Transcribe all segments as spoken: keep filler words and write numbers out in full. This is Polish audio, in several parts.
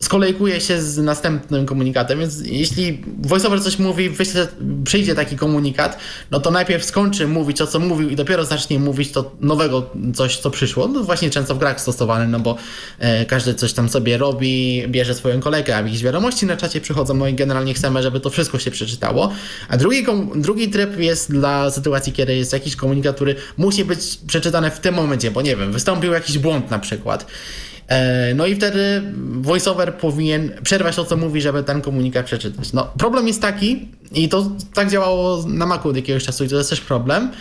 skolejkuje się z następnym komunikatem, więc jeśli VoiceOver coś mówi, wyśle, przyjdzie taki komunikat, no to najpierw skończy mówić to, co mówił i dopiero zacznie mówić to nowego coś, co przyszło. No właśnie często w grach stosowane, no bo e, każdy coś tam sobie robi, bierze swoją kolejkę, a jakieś wiadomości na czacie przychodzą, no i generalnie chcemy, żeby to wszystko się przeczytało. A drugi, drugi tryb jest dla sytuacji, kiedy jest jakiś komunikat, który musi być przeczytany w tym momencie, bo nie wiem, wystąpił jakiś błąd na przykład. No i wtedy VoiceOver powinien przerwać to, co mówi, żeby ten komunikat przeczytać. No, problem jest taki, i to tak działało na Macu od jakiegoś czasu i to jest też problem,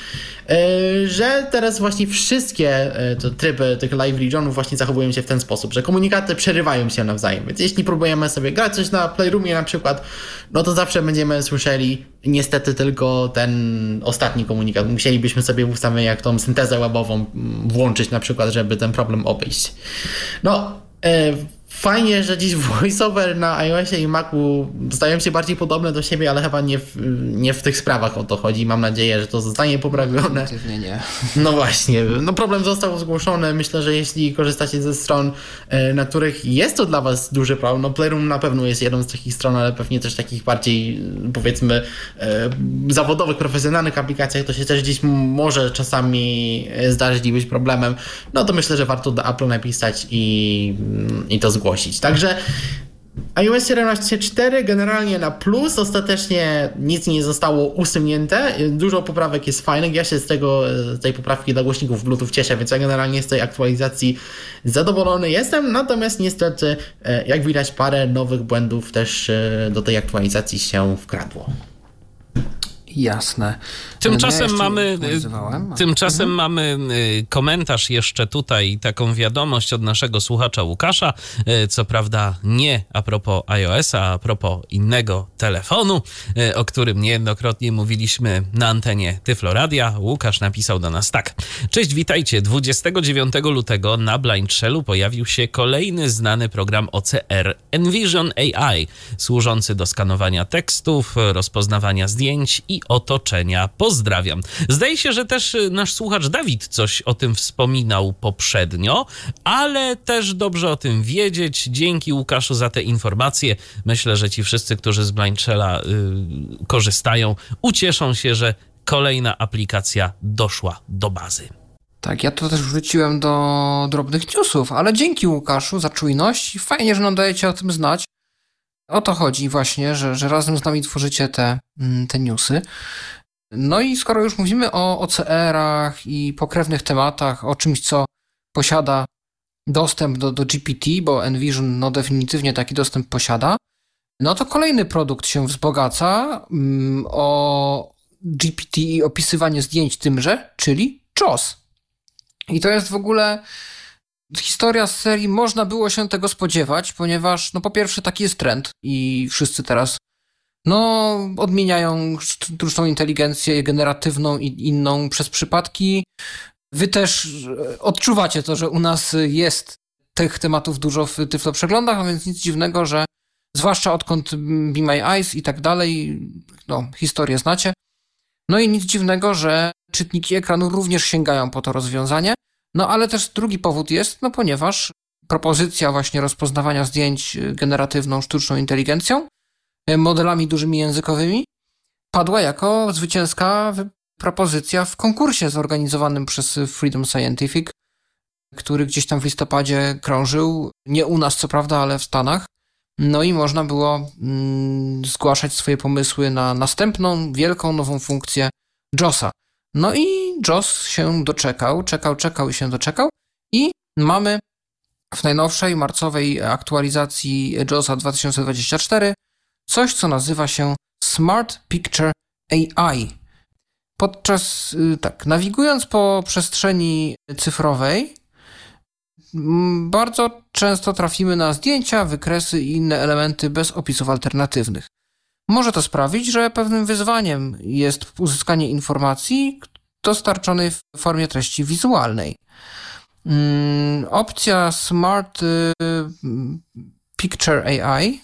że teraz właśnie wszystkie te tryby tych live regionów właśnie zachowują się w ten sposób, że komunikaty przerywają się nawzajem. Więc jeśli próbujemy sobie grać coś na Playroomie na przykład, no to zawsze będziemy słyszeli niestety tylko ten ostatni komunikat. Musielibyśmy sobie w ustawieniach tą syntezę webową włączyć na przykład, żeby ten problem obejść. No, e, fajnie, że dziś VoiceOver na iOSie i Macu stają się bardziej podobne do siebie, ale chyba nie w, nie w tych sprawach o to chodzi. Mam nadzieję, że to zostanie poprawione. Pewnie nie. No właśnie, no problem został zgłoszony. Myślę, że jeśli korzystacie ze stron, na których jest to dla was duży problem, no Playroom na pewno jest jedną z takich stron, ale pewnie też takich bardziej, powiedzmy, zawodowych, profesjonalnych aplikacjach, to się też gdzieś może czasami zdarzyć i być problemem. No to myślę, że warto do Apple napisać i, i to zgłosić. Także iOS siedemnaście cztery generalnie na plus, ostatecznie nic nie zostało usunięte, dużo poprawek jest fajnych, ja się z tego, z tej poprawki dla głośników Bluetooth cieszę, więc ja generalnie z tej aktualizacji zadowolony jestem, natomiast niestety, jak widać, parę nowych błędów też do tej aktualizacji się wkradło. Jasne. Tymczasem ja mamy, tymczasem mhm. mamy komentarz jeszcze tutaj, taką wiadomość od naszego słuchacza Łukasza, co prawda nie a propos iOS-a, a propos innego telefonu, o którym niejednokrotnie mówiliśmy na antenie Tyflo Radia. Łukasz napisał do nas tak. Cześć, witajcie. dwudziestego dziewiątego lutego na Blind Shellu pojawił się kolejny znany program O C R Envision A I, służący do skanowania tekstów, rozpoznawania zdjęć i otoczenia. Pozdrawiam. Zdaje się, że też nasz słuchacz Dawid coś o tym wspominał poprzednio, ale też dobrze o tym wiedzieć. Dzięki Łukaszu za te informacje. Myślę, że ci wszyscy, którzy z Blind Shella y, korzystają, ucieszą się, że kolejna aplikacja doszła do bazy. Tak, ja to też wrzuciłem do drobnych newsów, ale dzięki Łukaszu za czujność. Fajnie, że nam dajecie o tym znać. O to chodzi właśnie, że, że razem z nami tworzycie te, te newsy. No i skoro już mówimy o O C R-ach i pokrewnych tematach, o czymś, co posiada dostęp do, do G P T, bo Envision no definitywnie taki dostęp posiada, no to kolejny produkt się wzbogaca um, o G P T i opisywanie zdjęć tymże, czyli JAWS. I to jest w ogóle historia z serii, można było się tego spodziewać, ponieważ no po pierwsze taki jest trend i wszyscy teraz no odmieniają sztuczną inteligencję generatywną i inną przez przypadki. Wy też odczuwacie to, że u nas jest tych tematów dużo w Tyflo Przeglądach, a więc nic dziwnego, że zwłaszcza odkąd Be My Eyes i tak dalej, no historię znacie. No i nic dziwnego, że czytniki ekranu również sięgają po to rozwiązanie. No ale też drugi powód jest, no ponieważ propozycja właśnie rozpoznawania zdjęć generatywną sztuczną inteligencją, modelami dużymi językowymi, padła jako zwycięska propozycja w konkursie zorganizowanym przez Freedom Scientific, który gdzieś tam w listopadzie krążył, nie u nas co prawda, ale w Stanach. No i można było mm, zgłaszać swoje pomysły na następną wielką nową funkcję JAWSa. No i JAWS się doczekał, czekał, czekał i się doczekał i mamy w najnowszej marcowej aktualizacji JAWSa dwa tysiące dwudziestego czwartego coś, co nazywa się Smart Picture A I. Podczas, tak, nawigując po przestrzeni cyfrowej, bardzo często trafimy na zdjęcia, wykresy i inne elementy bez opisów alternatywnych. Może to sprawić, że pewnym wyzwaniem jest uzyskanie informacji dostarczonej w formie treści wizualnej. Opcja Smart Picture A I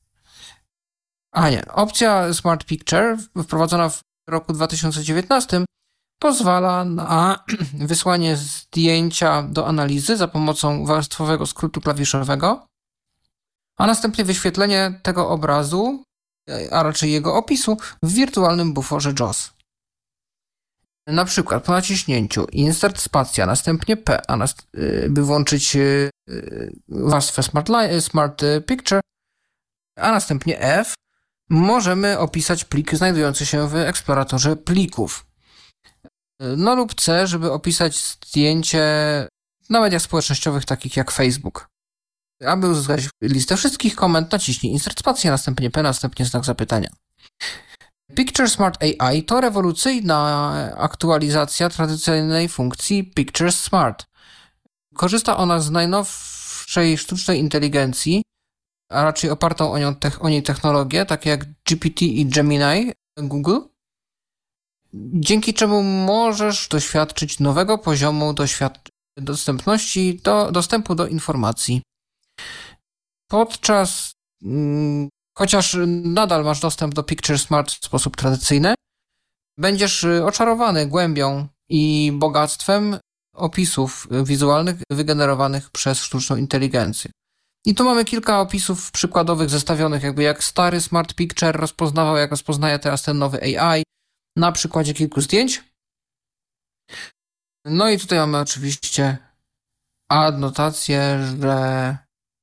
A nie, opcja Smart Picture wprowadzona w roku dwa tysiące dziewiętnastym pozwala na wysłanie zdjęcia do analizy za pomocą warstwowego skrótu klawiszowego a następnie wyświetlenie tego obrazu, a raczej jego opisu w wirtualnym buforze J A W S. Na przykład po naciśnięciu insert spacja, następnie P, a nast- by włączyć warstwę Smart, Li- Smart Picture, a następnie F, możemy opisać plik znajdujący się w eksploratorze plików. No lub C, żeby opisać zdjęcie na mediach społecznościowych takich jak Facebook. Aby uzyskać listę wszystkich komend, naciśnij insert spacja, następnie P, następnie znak zapytania. Picture Smart A I to rewolucyjna aktualizacja tradycyjnej funkcji Picture Smart. Korzysta ona z najnowszej sztucznej inteligencji, a raczej opartą o, nią te- o niej technologię, takie jak G P T i Gemini Google, dzięki czemu możesz doświadczyć nowego poziomu doświad- dostępności do dostępu do informacji. Podczas, mm, chociaż nadal masz dostęp do Picture Smart w sposób tradycyjny, będziesz oczarowany głębią i bogactwem opisów wizualnych wygenerowanych przez sztuczną inteligencję. I tu mamy kilka opisów przykładowych zestawionych, jakby jak stary Smart Picture rozpoznawał, jak rozpoznaje teraz ten nowy A I, na przykładzie kilku zdjęć. No i tutaj mamy oczywiście adnotację, że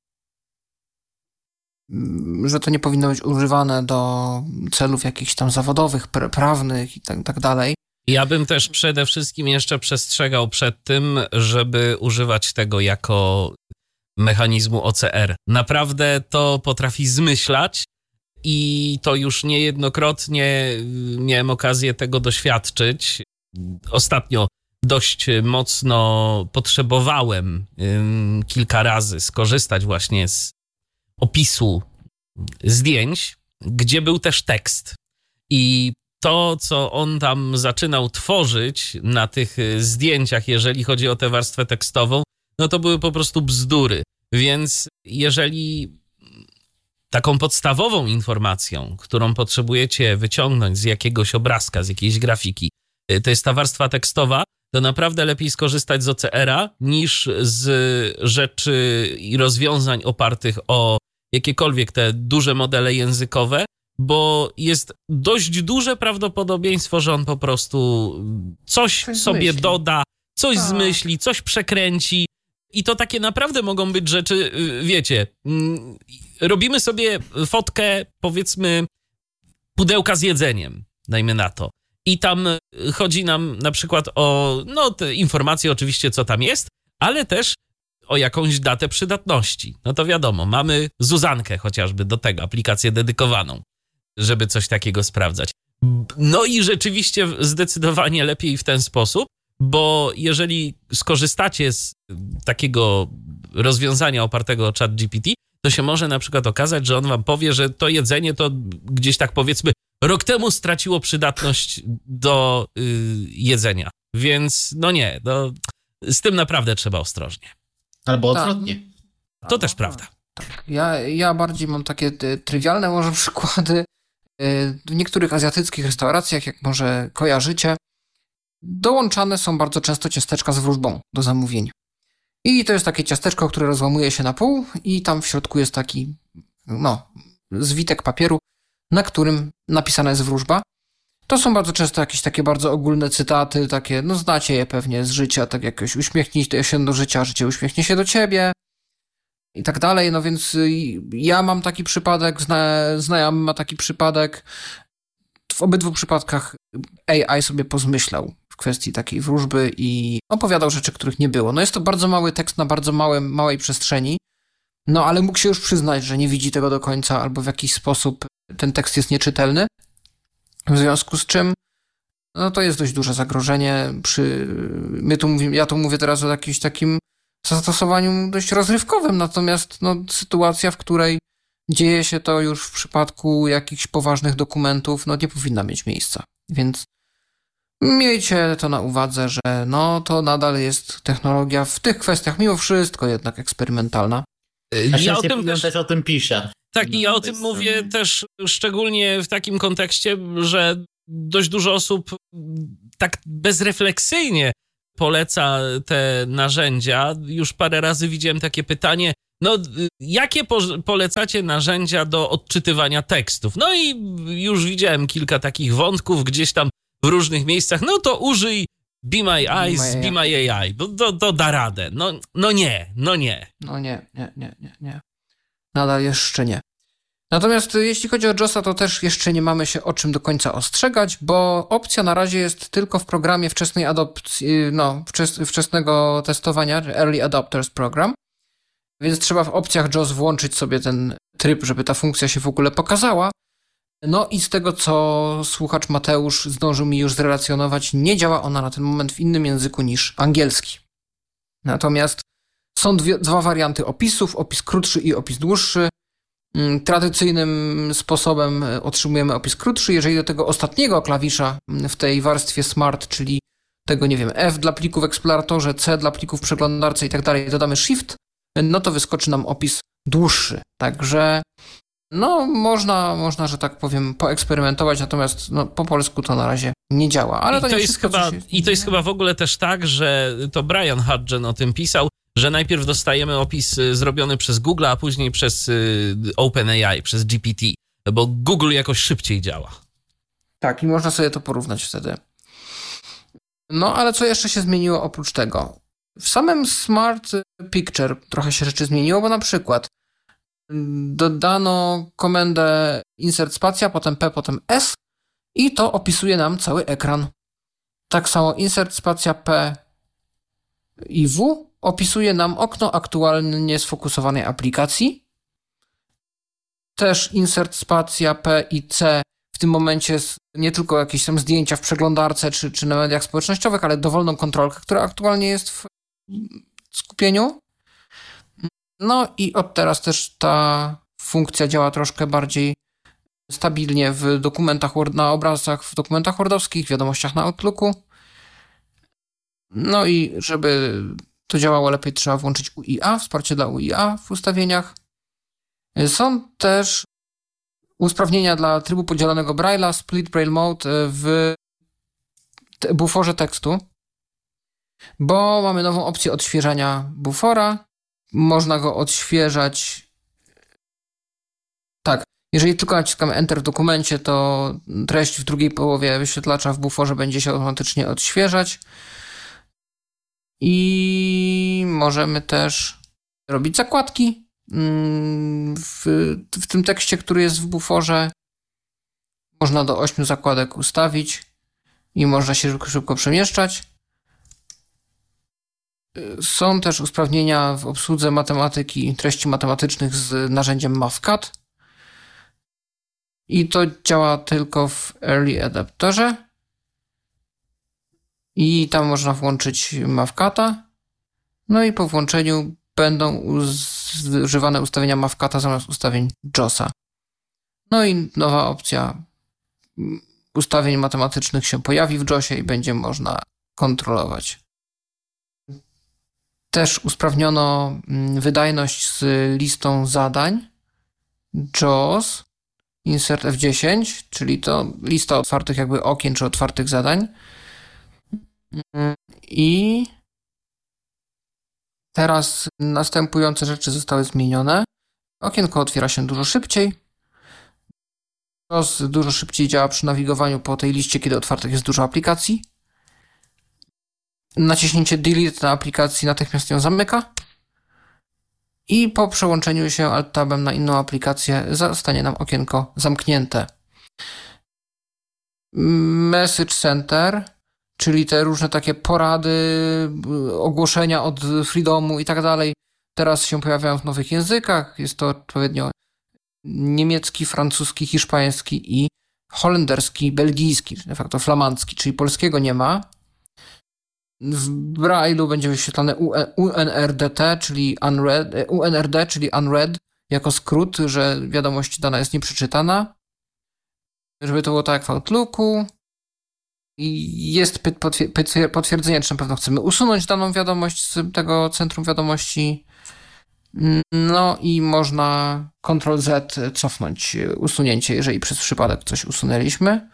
że to nie powinno być używane do celów jakichś tam zawodowych, pr- prawnych i tak, tak dalej. Ja bym też przede wszystkim jeszcze przestrzegał przed tym, żeby używać tego jako mechanizmu O C R. Naprawdę to potrafi zmyślać i to już niejednokrotnie miałem okazję tego doświadczyć. Ostatnio dość mocno potrzebowałem ym, kilka razy skorzystać właśnie z opisu zdjęć, gdzie był też tekst. I to, co on tam zaczynał tworzyć na tych zdjęciach, jeżeli chodzi o tę warstwę tekstową, no to były po prostu bzdury. Więc jeżeli taką podstawową informacją, którą potrzebujecie wyciągnąć z jakiegoś obrazka, z jakiejś grafiki, to jest ta warstwa tekstowa, to naprawdę lepiej skorzystać z O C R-a niż z rzeczy i rozwiązań opartych o jakiekolwiek te duże modele językowe, bo jest dość duże prawdopodobieństwo, że on po prostu coś, coś sobie zmyśli. doda, coś Tak. zmyśli, coś przekręci. I to takie naprawdę mogą być rzeczy, wiecie, robimy sobie fotkę, powiedzmy, pudełka z jedzeniem, dajmy na to. I tam chodzi nam na przykład o, no, te informacje oczywiście, co tam jest, ale też o jakąś datę przydatności. No to wiadomo, mamy Zuzankę chociażby do tego, aplikację dedykowaną, żeby coś takiego sprawdzać. No i rzeczywiście zdecydowanie lepiej w ten sposób, bo jeżeli skorzystacie z takiego rozwiązania opartego o ChatGPT, to się może na przykład okazać, że on wam powie, że to jedzenie to gdzieś tak powiedzmy rok temu straciło przydatność do y, jedzenia. Więc no nie, no, z tym naprawdę trzeba ostrożnie. Albo Tak. odwrotnie. To też prawda. Tak. Ja, ja bardziej mam takie y, trywialne może przykłady. Y, w niektórych azjatyckich restauracjach, jak może kojarzycie, dołączane są bardzo często ciasteczka z wróżbą do zamówień. I to jest takie ciasteczko, które rozłamuje się na pół i tam w środku jest taki, no, zwitek papieru, na którym napisana jest wróżba. To są bardzo często jakieś takie bardzo ogólne cytaty, takie, no znacie je pewnie z życia, tak jakoś uśmiechnij się do życia, życie uśmiechnie się do ciebie i tak dalej. No więc y, ja mam taki przypadek, zna, znajomy ma taki przypadek. W obydwu przypadkach A I sobie pozmyślał w kwestii takiej wróżby i opowiadał rzeczy, których nie było. No jest to bardzo mały tekst na bardzo małym, małej przestrzeni, no ale mógł się już przyznać, że nie widzi tego do końca albo w jakiś sposób ten tekst jest nieczytelny, w związku z czym no to jest dość duże zagrożenie przy, my tu mówimy, ja tu mówię teraz o jakimś takim zastosowaniu dość rozrywkowym, natomiast no, sytuacja, w której dzieje się to już w przypadku jakichś poważnych dokumentów, no nie powinna mieć miejsca, więc miejcie to na uwadze, że no to nadal jest technologia w tych kwestiach mimo wszystko jednak eksperymentalna. Na Ja o szczęście tym też, też o tym pisze. tak, i ja o No, tym to jest, mówię um, też szczególnie w takim kontekście, że dość dużo osób tak bezrefleksyjnie poleca te narzędzia. Już parę razy widziałem takie pytanie, no jakie po, polecacie narzędzia do odczytywania tekstów? No i już widziałem kilka takich wątków gdzieś tam w różnych miejscach. No to użyj Be My Eyes, Be My A I. To, to, to da radę. No, no nie, no nie. No nie, nie, nie, nie, nie. Nadal jeszcze nie. Natomiast jeśli chodzi o JOSa, to też jeszcze nie mamy się o czym do końca ostrzegać, bo opcja na razie jest tylko w programie wczesnej adopcji, no, wczes, wczesnego testowania, Early Adopters Program, więc trzeba w opcjach JOS włączyć sobie ten tryb, żeby ta funkcja się w ogóle pokazała. No i z tego, co słuchacz Mateusz zdążył mi już zrelacjonować, nie działa ona na ten moment w innym języku niż angielski. Natomiast są dwie, dwa warianty opisów, opis krótszy i opis dłuższy. Tradycyjnym sposobem otrzymujemy opis krótszy. Jeżeli do tego ostatniego klawisza w tej warstwie Smart, czyli tego, nie wiem, F dla plików w eksploratorze, C dla plików w przeglądarce i tak dalej, dodamy Shift, no to wyskoczy nam opis dłuższy. Także no można, można, że tak powiem, poeksperymentować, natomiast no, po polsku to na razie nie działa. Ale I, to, to nie jest wszystko, chyba, się... I to jest chyba w ogóle też tak, że to Brian Hudgen o tym pisał, że najpierw dostajemy opis zrobiony przez Google, a później przez OpenAI, przez G P T, bo Google jakoś szybciej działa. Tak, i można sobie to porównać wtedy. No, ale co jeszcze się zmieniło oprócz tego? W samym Smart Picture trochę się rzeczy zmieniło, bo na przykład dodano komendę insert spacja, potem P, potem S i to opisuje nam cały ekran. Tak samo insert spacja P i W opisuje nam okno aktualnie sfokusowanej aplikacji. Też insert spacja P i C w tym momencie nie tylko jakieś tam zdjęcia w przeglądarce czy, czy na mediach społecznościowych, ale dowolną kontrolkę, która aktualnie jest w skupieniu. No i od teraz też ta funkcja działa troszkę bardziej stabilnie w dokumentach Word, na obrazach, w dokumentach wordowskich, wiadomościach na Outlooku. No i żeby to działało lepiej, trzeba włączyć U I A, wsparcie dla U I A w ustawieniach. Są też usprawnienia dla trybu podzielonego Braille'a, Split Braille Mode w buforze tekstu, bo mamy nową opcję odświeżania bufora. Można go odświeżać. Tak, jeżeli tylko naciskamy Enter w dokumencie, to treść w drugiej połowie wyświetlacza w buforze będzie się automatycznie odświeżać. I możemy też robić zakładki w, w tym tekście, który jest w buforze. Można do ośmiu zakładek ustawić i można się szybko, szybko przemieszczać. Są też usprawnienia w obsłudze matematyki, treści matematycznych z narzędziem MathCAD. I to działa tylko w Early Adapterze. I tam można włączyć MathCADa. No i po włączeniu będą używane ustawienia MathCADa zamiast ustawień JOSa. No i nowa opcja ustawień matematycznych się pojawi w JOSie i będzie można kontrolować. Też usprawniono wydajność z listą zadań JOS, insert F dziesięć, czyli to lista otwartych jakby okien czy otwartych zadań. I teraz następujące rzeczy zostały zmienione. Okienko otwiera się dużo szybciej. JOS dużo szybciej działa przy nawigowaniu po tej liście, kiedy otwartych jest dużo aplikacji. Naciśnięcie Delete na aplikacji natychmiast ją zamyka. I po przełączeniu się Alt-Tabem na inną aplikację zostanie nam okienko zamknięte. Message Center, czyli te różne takie porady, ogłoszenia od Freedomu i tak dalej, teraz się pojawiają w nowych językach. Jest to odpowiednio niemiecki, francuski, hiszpański i holenderski, belgijski, de facto flamandzki, czyli polskiego nie ma. W Braille'u będzie wyświetlane U N R D T, czyli unread, U N R D, czyli unread, jako skrót, że wiadomość dana jest nieprzeczytana. Żeby to było tak jak w Outlooku. I jest potwierdzenie, czy na pewno chcemy usunąć daną wiadomość z tego centrum wiadomości. No i można kontrol Z cofnąć usunięcie, jeżeli przez przypadek coś usunęliśmy.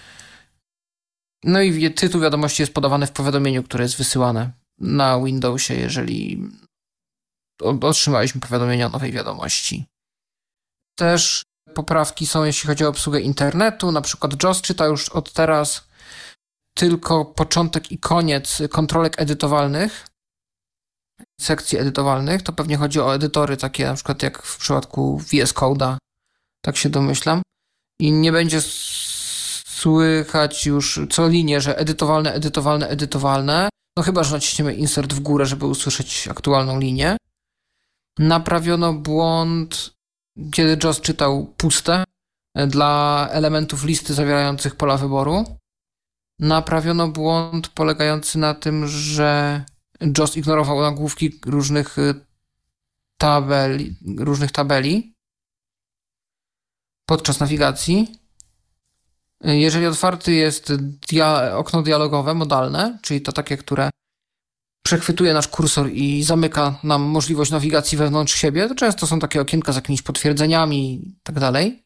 No i tytuł wiadomości jest podawany w powiadomieniu, które jest wysyłane na Windowsie, jeżeli otrzymaliśmy powiadomienia o nowej wiadomości. Też poprawki są, jeśli chodzi o obsługę internetu. Na przykład JAWS czyta już od teraz tylko początek i koniec kontrolek edytowalnych, sekcji edytowalnych. To pewnie chodzi o edytory takie na przykład jak w przypadku V S Code'a, tak się domyślam. I nie będzie słychać już co linię, że edytowalne, edytowalne, edytowalne. No chyba, że naciśniemy insert w górę, żeby usłyszeć aktualną linię. Naprawiono błąd, kiedy JAWS czytał puste dla elementów listy zawierających pola wyboru. Naprawiono błąd polegający na tym, że JAWS ignorował nagłówki różnych tabeli, różnych tabeli podczas nawigacji. Jeżeli otwarty jest dia- okno dialogowe, modalne, czyli to takie, które przechwytuje nasz kursor i zamyka nam możliwość nawigacji wewnątrz siebie, to często są takie okienka z jakimiś potwierdzeniami i tak dalej.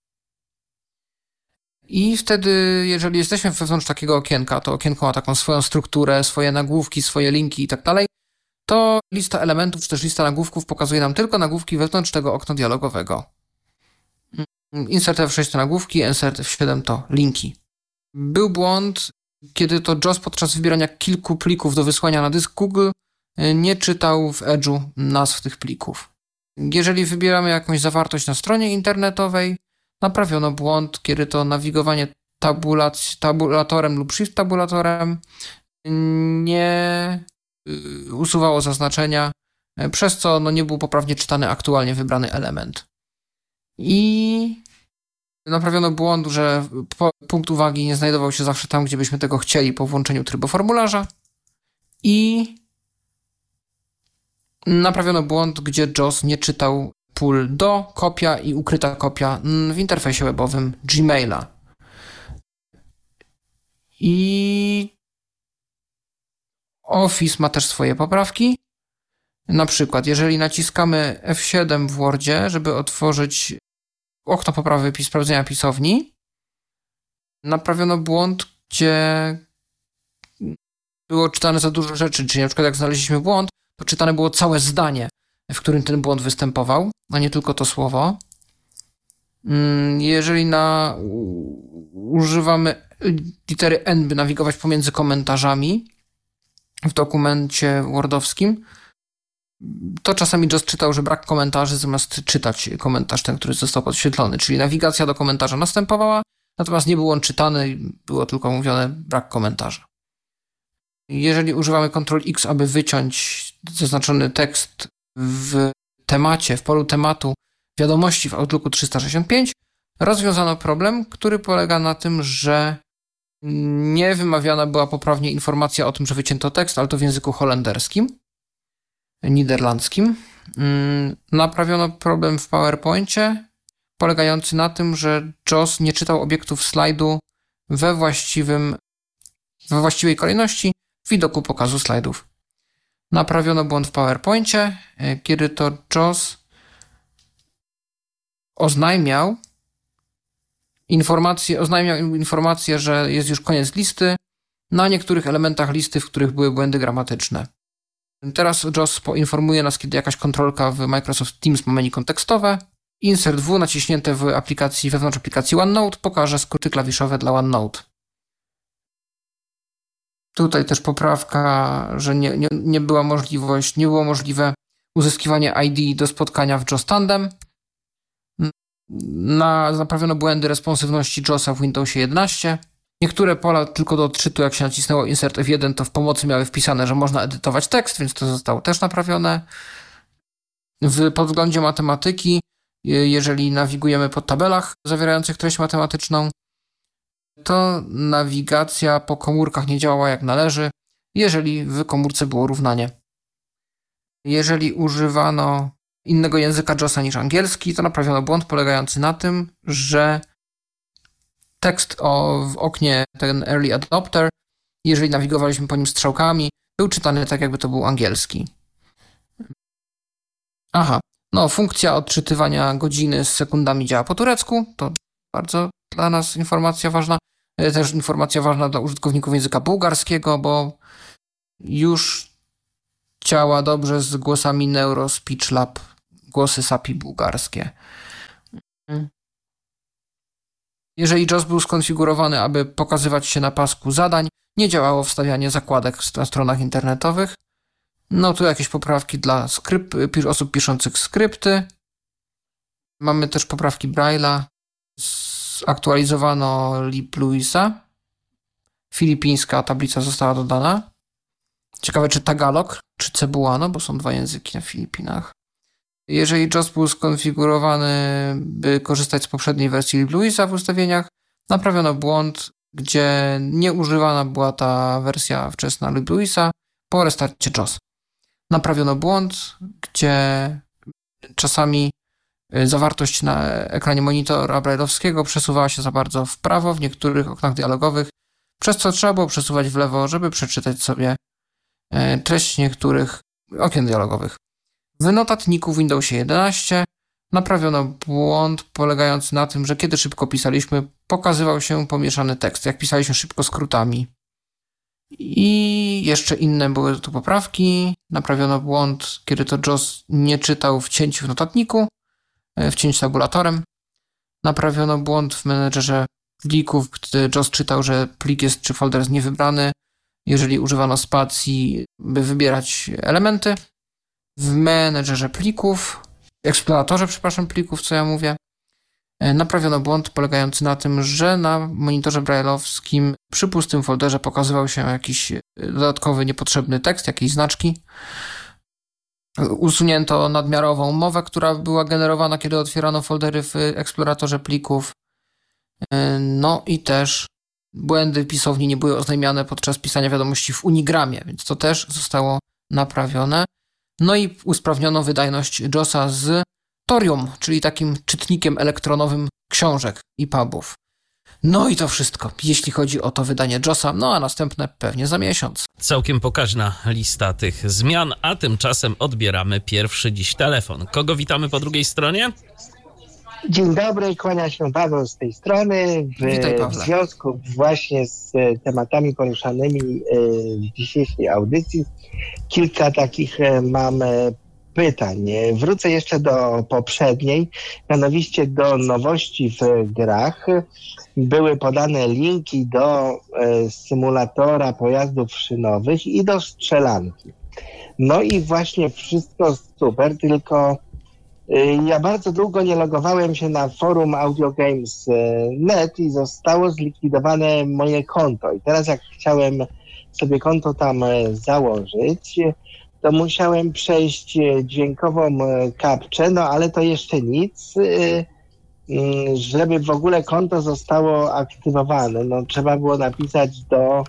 I wtedy, jeżeli jesteśmy wewnątrz takiego okienka, to okienko ma taką swoją strukturę, swoje nagłówki, swoje linki i tak dalej, to lista elementów, czy też lista nagłówków pokazuje nam tylko nagłówki wewnątrz tego okna dialogowego. Insert F sześć to nagłówki, Insert F siedem to linki. Był błąd, kiedy to JAWS podczas wybierania kilku plików do wysłania na dysk Google nie czytał w Edge'u nazw tych plików. Jeżeli wybieramy jakąś zawartość na stronie internetowej, naprawiono błąd, kiedy to nawigowanie tabulac- tabulatorem lub shift tabulatorem nie usuwało zaznaczenia, przez co no, nie był poprawnie czytany aktualnie wybrany element. I naprawiono błąd, że punkt uwagi nie znajdował się zawsze tam, gdzie byśmy tego chcieli po włączeniu trybu formularza. I naprawiono błąd, gdzie JAWS nie czytał pól do, kopia i ukryta kopia w interfejsie webowym Gmaila. I Office ma też swoje poprawki. Na przykład, jeżeli naciskamy F siedem w Wordzie, żeby otworzyć okno poprawy i sprawdzenia pisowni, naprawiono błąd, gdzie było czytane za dużo rzeczy, czyli na przykład jak znaleźliśmy błąd, to czytane było całe zdanie, w którym ten błąd występował, a nie tylko to słowo. Jeżeli na, używamy litery N, by nawigować pomiędzy komentarzami w dokumencie wordowskim, to czasami JAWS czytał, że brak komentarzy, zamiast czytać komentarz ten, który został podświetlony, czyli nawigacja do komentarza następowała, natomiast nie był on czytany, było tylko mówione brak komentarza. Jeżeli używamy kontrol X, aby wyciąć zaznaczony tekst w temacie, w polu tematu wiadomości w Outlooku trzysta sześćdziesiąt pięć, rozwiązano problem, który polega na tym, że nie wymawiana była poprawnie informacja o tym, że wycięto tekst, ale to w języku holenderskim, niderlandzkim. Naprawiono problem w PowerPoincie polegający na tym, że JAWS nie czytał obiektów slajdu we właściwym, we właściwej kolejności w widoku pokazu slajdów. Naprawiono błąd w PowerPoincie, kiedy to JAWS oznajmiał informację, oznajmiał informację, że jest już koniec listy na niektórych elementach listy, w których były błędy gramatyczne. Teraz JAWS poinformuje nas, kiedy jakaś kontrolka w Microsoft Teams ma menu kontekstowe. Insert W naciśnięte w aplikacji, wewnątrz aplikacji OneNote pokaże skróty klawiszowe dla OneNote. Tutaj też poprawka, że nie, nie, nie była możliwość, nie było możliwe uzyskiwanie I D do spotkania w JAWS Tandem. Na, naprawiono błędy responsywności JAWSa w Windowsie jedenaście. Niektóre pola tylko do odczytu, jak się nacisnęło Insert F jeden, to w pomocy miały wpisane, że można edytować tekst, więc to zostało też naprawione. W podglądzie matematyki, jeżeli nawigujemy po tabelach zawierających treść matematyczną, to nawigacja po komórkach nie działała jak należy, jeżeli w komórce było równanie. Jeżeli używano innego języka JAWSa niż angielski, to naprawiono błąd polegający na tym, że tekst o, w oknie, ten Early Adopter, jeżeli nawigowaliśmy po nim strzałkami, był czytany tak, jakby to był angielski. Aha, no funkcja odczytywania godziny z sekundami działa po turecku, to bardzo dla nas informacja ważna. Też informacja ważna dla użytkowników języka bułgarskiego, bo już działa dobrze z głosami Neuro Speech Lab, głosy sapi bułgarskie. Jeżeli J O S był skonfigurowany, aby pokazywać się na pasku zadań, nie działało wstawianie zakładek na stronach internetowych. No tu jakieś poprawki dla skryp- osób piszących skrypty. Mamy też poprawki Braille'a. Zaktualizowano libluisa. Filipińska tablica została dodana. Ciekawe, czy Tagalog, czy Cebuano, bo są dwa języki na Filipinach. Jeżeli J O S był skonfigurowany, by korzystać z poprzedniej wersji libluisa w ustawieniach, naprawiono błąd, gdzie nieużywana była ta wersja wczesna libluisa po restarcie J O S. Naprawiono błąd, gdzie czasami zawartość na ekranie monitora braille'owskiego przesuwała się za bardzo w prawo w niektórych oknach dialogowych, przez co trzeba było przesuwać w lewo, żeby przeczytać sobie treść niektórych okien dialogowych. W notatniku w Windowsie jedenaście naprawiono błąd polegający na tym, że kiedy szybko pisaliśmy, pokazywał się pomieszany tekst, jak pisaliśmy szybko skrótami. I jeszcze inne były tu poprawki. Naprawiono błąd, kiedy to J O S nie czytał wcięć w notatniku, wcięć tabulatorem. Naprawiono błąd w menedżerze plików, gdy J O S czytał, że plik jest czy folder jest niewybrany, jeżeli używano spacji, by wybierać elementy. W menedżerze plików, eksploratorze, przepraszam, plików, co ja mówię, naprawiono błąd polegający na tym, że na monitorze braille'owskim przy pustym folderze pokazywał się jakiś dodatkowy, niepotrzebny tekst, jakieś znaczki. Usunięto nadmiarową mowę, która była generowana, kiedy otwierano foldery w eksploratorze plików. No i też błędy pisowni nie były oznajmiane podczas pisania wiadomości w Unigramie, więc to też zostało naprawione. No i usprawniono wydajność J O S-a z Torium, czyli takim czytnikiem elektronowym książek i pubów. No i to wszystko, jeśli chodzi o to wydanie J O S-a, no a następne pewnie za miesiąc. Całkiem pokaźna lista tych zmian, a tymczasem odbieramy pierwszy dziś telefon. Kogo witamy po drugiej stronie? Dzień dobry, kłania się Paweł z tej strony. W, Witaj, w związku właśnie z tematami poruszanymi w dzisiejszej audycji kilka takich mam pytań. Wrócę jeszcze do poprzedniej, mianowicie do nowości w grach. Były podane linki do symulatora pojazdów szynowych i do strzelanki. No i właśnie wszystko super, tylko ja bardzo długo nie logowałem się na forum audiogames kropka net i zostało zlikwidowane moje konto. I teraz jak chciałem sobie konto tam założyć, to musiałem przejść dźwiękową kapczę, no ale to jeszcze nic, żeby w ogóle konto zostało aktywowane. No trzeba było napisać do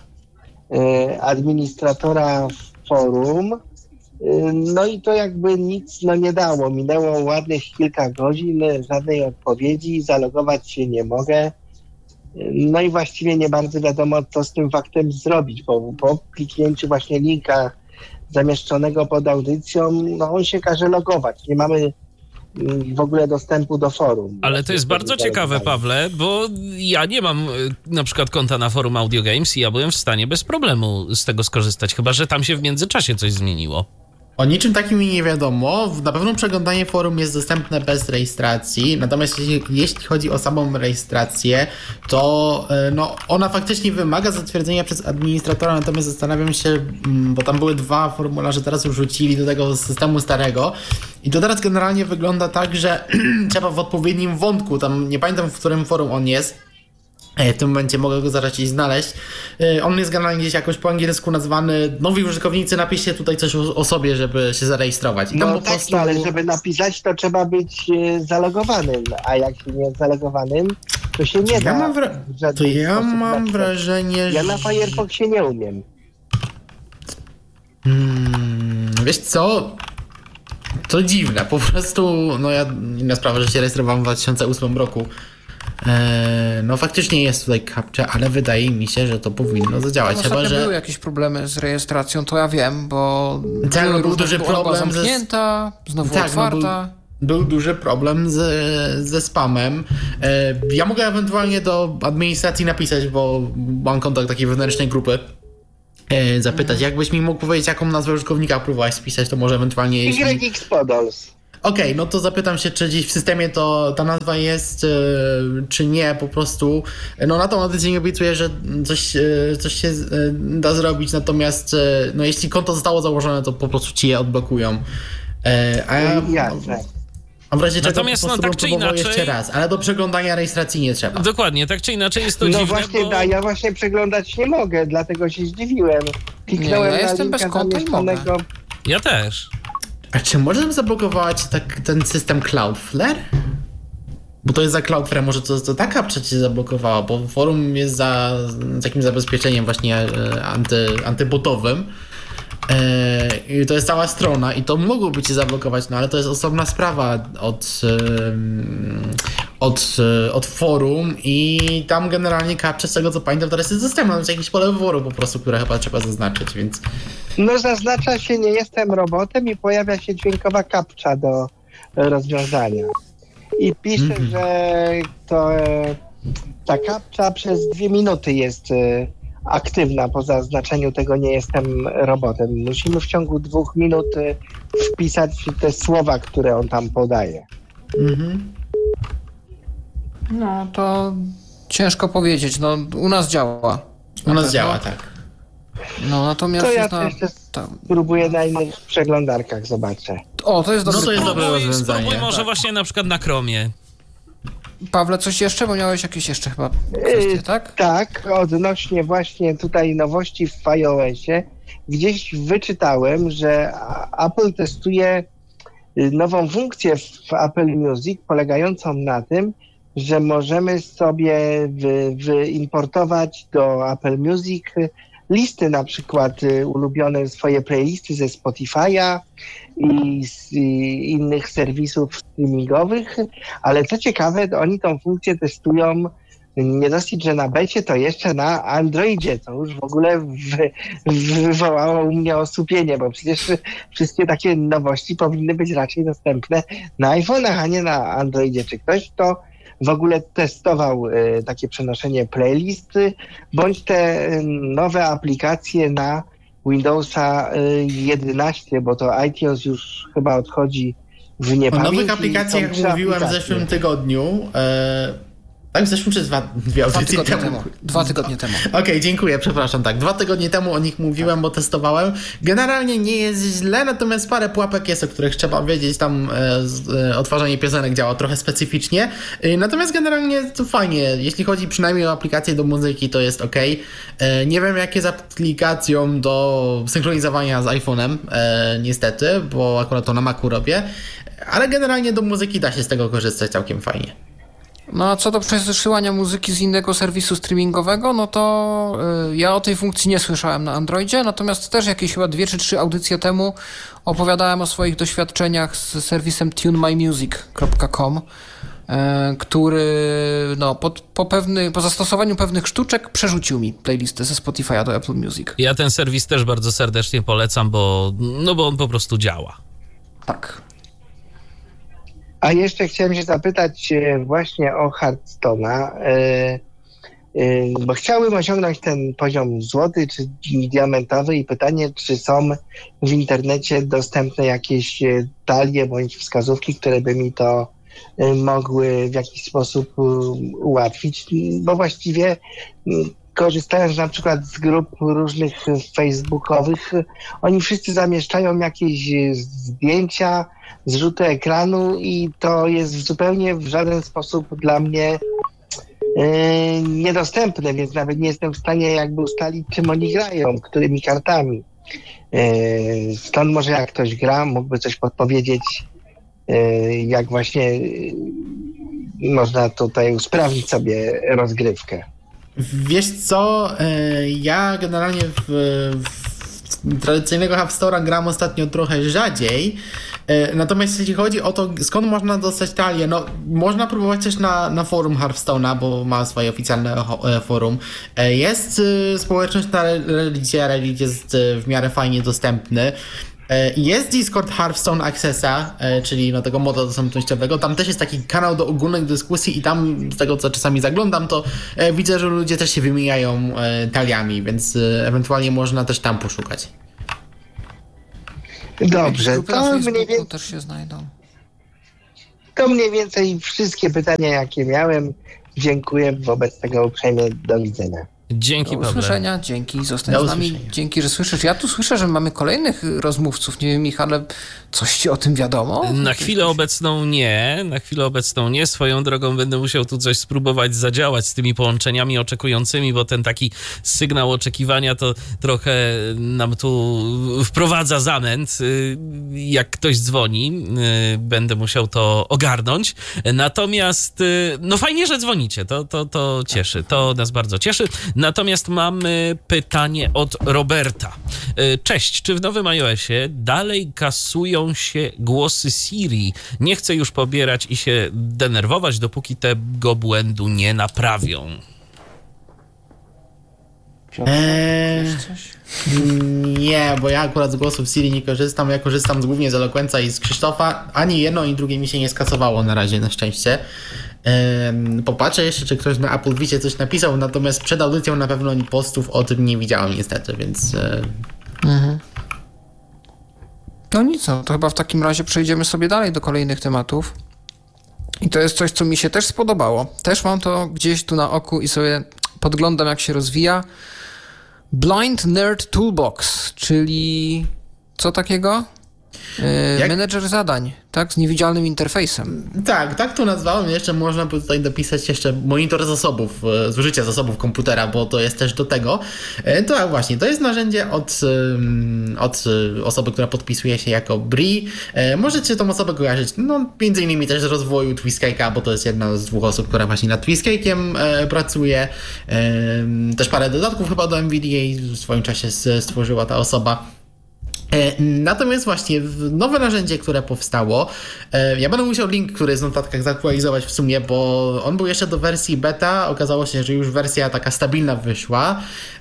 administratora forum. No i to jakby nic no nie dało. Minęło ładnych kilka godzin, żadnej odpowiedzi, zalogować się nie mogę. No i właściwie nie bardzo wiadomo, co z tym faktem zrobić, bo po kliknięciu właśnie linka zamieszczonego pod audycją, no on się każe logować. Nie mamy w ogóle dostępu do forum. Ale to jest bardzo ciekawe, Pawle, bo ja nie mam na przykład konta na forum Audiogames i ja byłem w stanie bez problemu z tego skorzystać, chyba że tam się w międzyczasie coś zmieniło. O niczym takim mi nie wiadomo. Na pewno przeglądanie forum jest dostępne bez rejestracji, natomiast jeśli, jeśli chodzi o samą rejestrację, to no, ona faktycznie wymaga zatwierdzenia przez administratora, natomiast zastanawiam się, bo tam były dwa formularze, teraz już wrzucili do tego systemu starego i to teraz generalnie wygląda tak, że trzeba w odpowiednim wątku, tam nie pamiętam, w którym forum on jest, w tym momencie mogę go zaraz i znaleźć. On jest generalnie gdzieś jakoś po angielsku nazwany nowi użytkownicy, napiszcie tutaj coś o, o sobie, żeby się zarejestrować. I tam no po tak, prostu... ale żeby napisać, to trzeba być zalogowanym, a jak się nie jest zalogowanym, to się nie ja da. Mam wra... To ja mam wrażenie, że... Ja na Firefoxie nie umiem. Hmm, wiesz co? To dziwne, po prostu, no ja, inna sprawa, że się rejestrowałem w dwa tysiące ósmym roku. No faktycznie jest tutaj captcha, ale wydaje mi się, że to powinno zadziałać. No, Chyba, że były jakieś problemy z rejestracją, to ja wiem, bo tak, no, był różne, duży problem była zamknięta, ze... znowu tak, otwarta. No, był, był duży problem z, ze spamem. Ja mogę ewentualnie do administracji napisać, bo mam kontakt takiej wewnętrznej grupy e, zapytać. Jakbyś mi mógł powiedzieć, jaką nazwę użytkownika próbowałeś spisać, to może ewentualnie jeśli... Y X Podols. Okej, okay, no to zapytam się, czy gdzieś w systemie to ta nazwa jest, e, czy nie, po prostu. No na tą audycję nie obiecuję, że coś, e, coś się e, da zrobić, natomiast e, no jeśli konto zostało założone, to po prostu ci je odblokują. E, a ja, Jasne. A w razie czego Natomiast, po prostu no, bym tak czy próbował inaczej- jeszcze raz, ale do przeglądania rejestracji nie trzeba. Dokładnie, tak czy inaczej jest to No dziwne, właśnie, bo... da, ja właśnie przeglądać nie mogę, dlatego się zdziwiłem. Kliknąłem Nie, ja na jestem linka bez konta i mogę. zamieszczonego. Ja też. A czy możemy zablokować tak, ten system Cloudflare? Bo to jest za Cloudflare, może to, to taka przecież zablokowała, bo forum jest za takim zabezpieczeniem właśnie e, anty, antybotowym. E, I to jest cała strona i to mogłoby cię zablokować, no ale to jest osobna sprawa od, em, od, e, od forum i tam generalnie captcha, z tego co pamiętam, teraz jest dostępna, to jest jakieś pole wyboru po prostu, które chyba trzeba zaznaczyć, więc... No zaznacza się, nie jestem robotem i pojawia się dźwiękowa kapcza do rozwiązania. I pisze, Mhm. że to e, ta kapcza przez dwie minuty jest e, aktywna po zaznaczeniu tego nie jestem robotem. Musimy w ciągu dwóch minut e, wpisać te słowa, które on tam podaje. Mhm. No to ciężko powiedzieć. No, u nas działa. U nas pewno. działa, tak. No natomiast To ja jest na... jeszcze tam. spróbuję na innych przeglądarkach, zobaczę. O, to jest No dobre. to jest dobre Spróbuj, rozwiązanie. spróbuj może Tak. właśnie na przykład na Chromie. Pawle, coś jeszcze? Bo miałeś jakieś jeszcze chyba kwestie, Yy, tak? Tak, odnośnie właśnie tutaj nowości w iOSie, gdzieś wyczytałem, że A- Apple testuje y, nową funkcję w Apple Music polegającą na tym, że możemy sobie wy, wyimportować do Apple Music listy, na przykład y, ulubione swoje playlisty ze Spotify'a i z y, innych serwisów streamingowych, ale co ciekawe, to oni tą funkcję testują nie dosyć, że na becie, to jeszcze na Androidzie, to już w ogóle wy, wywołało u mnie osłupienie, bo przecież wszystkie takie nowości powinny być raczej dostępne na iPhone'ach, a nie na Androidzie. Czy ktoś to w ogóle testował y, takie przenoszenie playlisty, bądź te y, nowe aplikacje na Windowsa y, jedenaście, bo to iTunes już chyba odchodzi w O niepamięć. nowych i aplikacjach, są jak trzy mówiłem w aplikacje. zeszłym tygodniu, e, tak w zeszłym czy dwa, dwie Dwa audycje tygodnie temu? temu. Dwa tygodnie temu. Okej, dziękuję, przepraszam, tak. Dwa tygodnie temu o nich mówiłem, bo testowałem. Generalnie nie jest źle, natomiast parę pułapek jest, o których trzeba wiedzieć. Tam e, z, e, odtwarzanie piosenek działa trochę specyficznie. E, natomiast generalnie to fajnie. Jeśli chodzi przynajmniej o aplikację do muzyki, to jest ok. E, nie wiem, jak jest z aplikacją do synchronizowania z iPhone'em, e, niestety, bo akurat to na Macu robię. Ale generalnie do muzyki da się z tego korzystać całkiem fajnie. No a co do przesyłania muzyki z innego serwisu streamingowego, no to y, ja o tej funkcji nie słyszałem na Androidzie, natomiast też jakieś chyba dwie czy trzy audycje temu opowiadałem o swoich doświadczeniach z serwisem tune my music kropka com, y, który no, po, po, pewny, po zastosowaniu pewnych sztuczek przerzucił mi playlistę ze Spotify'a do Apple Music. Ja ten serwis też bardzo serdecznie polecam, bo, no bo on po prostu działa. Tak. A jeszcze chciałem się zapytać e, właśnie o Hearthstone'a, e, e, bo chciałbym osiągnąć ten poziom złoty czy diamentowy i pytanie, czy są w internecie dostępne jakieś e, talie bądź wskazówki, które by mi to e, mogły w jakiś sposób e, ułatwić, bo właściwie m, korzystając na przykład z grup różnych facebookowych, oni wszyscy zamieszczają jakieś e, zdjęcia, zrzuty ekranu i to jest zupełnie w żaden sposób dla mnie yy, niedostępne, więc nawet nie jestem w stanie jakby ustalić, czym oni grają, którymi kartami. Yy, stąd może jak ktoś gra, mógłby coś podpowiedzieć, yy, jak właśnie yy, można tutaj usprawnić sobie rozgrywkę. Wiesz co, e, ja generalnie w, w tradycyjnego Hearthstone'a gram ostatnio trochę rzadziej, e, natomiast jeśli chodzi o to, skąd można dostać talię, no można próbować też na, na forum Hearthstone'a, bo ma swoje oficjalne e, forum. E, jest e, społeczność na religię, religia jest e, w miarę fajnie dostępny. Jest Discord Hearthstone Accessa, czyli no tego moda dostępnościowego. Tam też jest taki kanał do ogólnych dyskusji i tam z tego, co czasami zaglądam, to widzę, że ludzie też się wymieniają taliami, więc ewentualnie można też tam poszukać. Dobrze, to mniej więcej też się znajdą. To mniej więcej wszystkie pytania, jakie miałem. Dziękuję wobec tego uprzejmie. Do widzenia. Dzięki, Do Pawle. usłyszenia, dzięki, zostań Do z nami, usłyszenia. dzięki, że słyszysz. Ja tu słyszę, że mamy kolejnych rozmówców, nie wiem, Michale, coś ci o tym wiadomo? Na chwilę obecną nie, na chwilę obecną nie. Swoją drogą będę musiał tu coś spróbować zadziałać z tymi połączeniami oczekującymi, bo ten taki sygnał oczekiwania to trochę nam tu wprowadza zamęt. Jak ktoś dzwoni, będę musiał to ogarnąć. Natomiast, no fajnie, że dzwonicie, to, to, to cieszy, to nas bardzo cieszy. Natomiast mamy pytanie od Roberta. Cześć, czy w nowym iOSie dalej kasują się głosy Siri? Nie chcę już pobierać i się denerwować, dopóki tego błędu nie naprawią. Eee, nie, bo ja akurat z głosów Siri nie korzystam. Ja korzystam z, głównie z Eloquenza i z Krzysztofa. Ani jedno, ani drugie mi się nie skasowało na razie, na szczęście. Eee, popatrzę jeszcze, czy ktoś na Apple Vicie coś napisał, natomiast przed audycją na pewno postów o tym nie widziałem niestety, więc... E... Mhm. No nic, no, to chyba w takim razie przejdziemy sobie dalej do kolejnych tematów. I to jest coś, co mi się też spodobało. Też mam to gdzieś tu na oku i sobie podglądam, jak się rozwija. Blind Nerd Toolbox, czyli co takiego? Yy, Jak? Menedżer zadań, tak? Z niewidzialnym interfejsem. Tak, tak to nazwałem. Jeszcze można by tutaj dopisać jeszcze monitor zasobów, e, zużycia zasobów komputera, bo to jest też do tego. E, To tak właśnie, to jest narzędzie od, ym, od e, osoby, która podpisuje się jako Bri. E, Możecie tą osobę kojarzyć, no między innymi też z rozwoju Twiskake'a, bo to jest jedna z dwóch osób, która właśnie nad Twiskake'iem e, pracuje. E, Też parę dodatków chyba do N V D A w swoim czasie s- stworzyła ta osoba. E, Natomiast właśnie w- nowe narzędzie, które powstało, e, ja będę musiał link, który jest w notatkach, zaktualizować w sumie, bo on był jeszcze do wersji beta, okazało się, że już wersja taka stabilna wyszła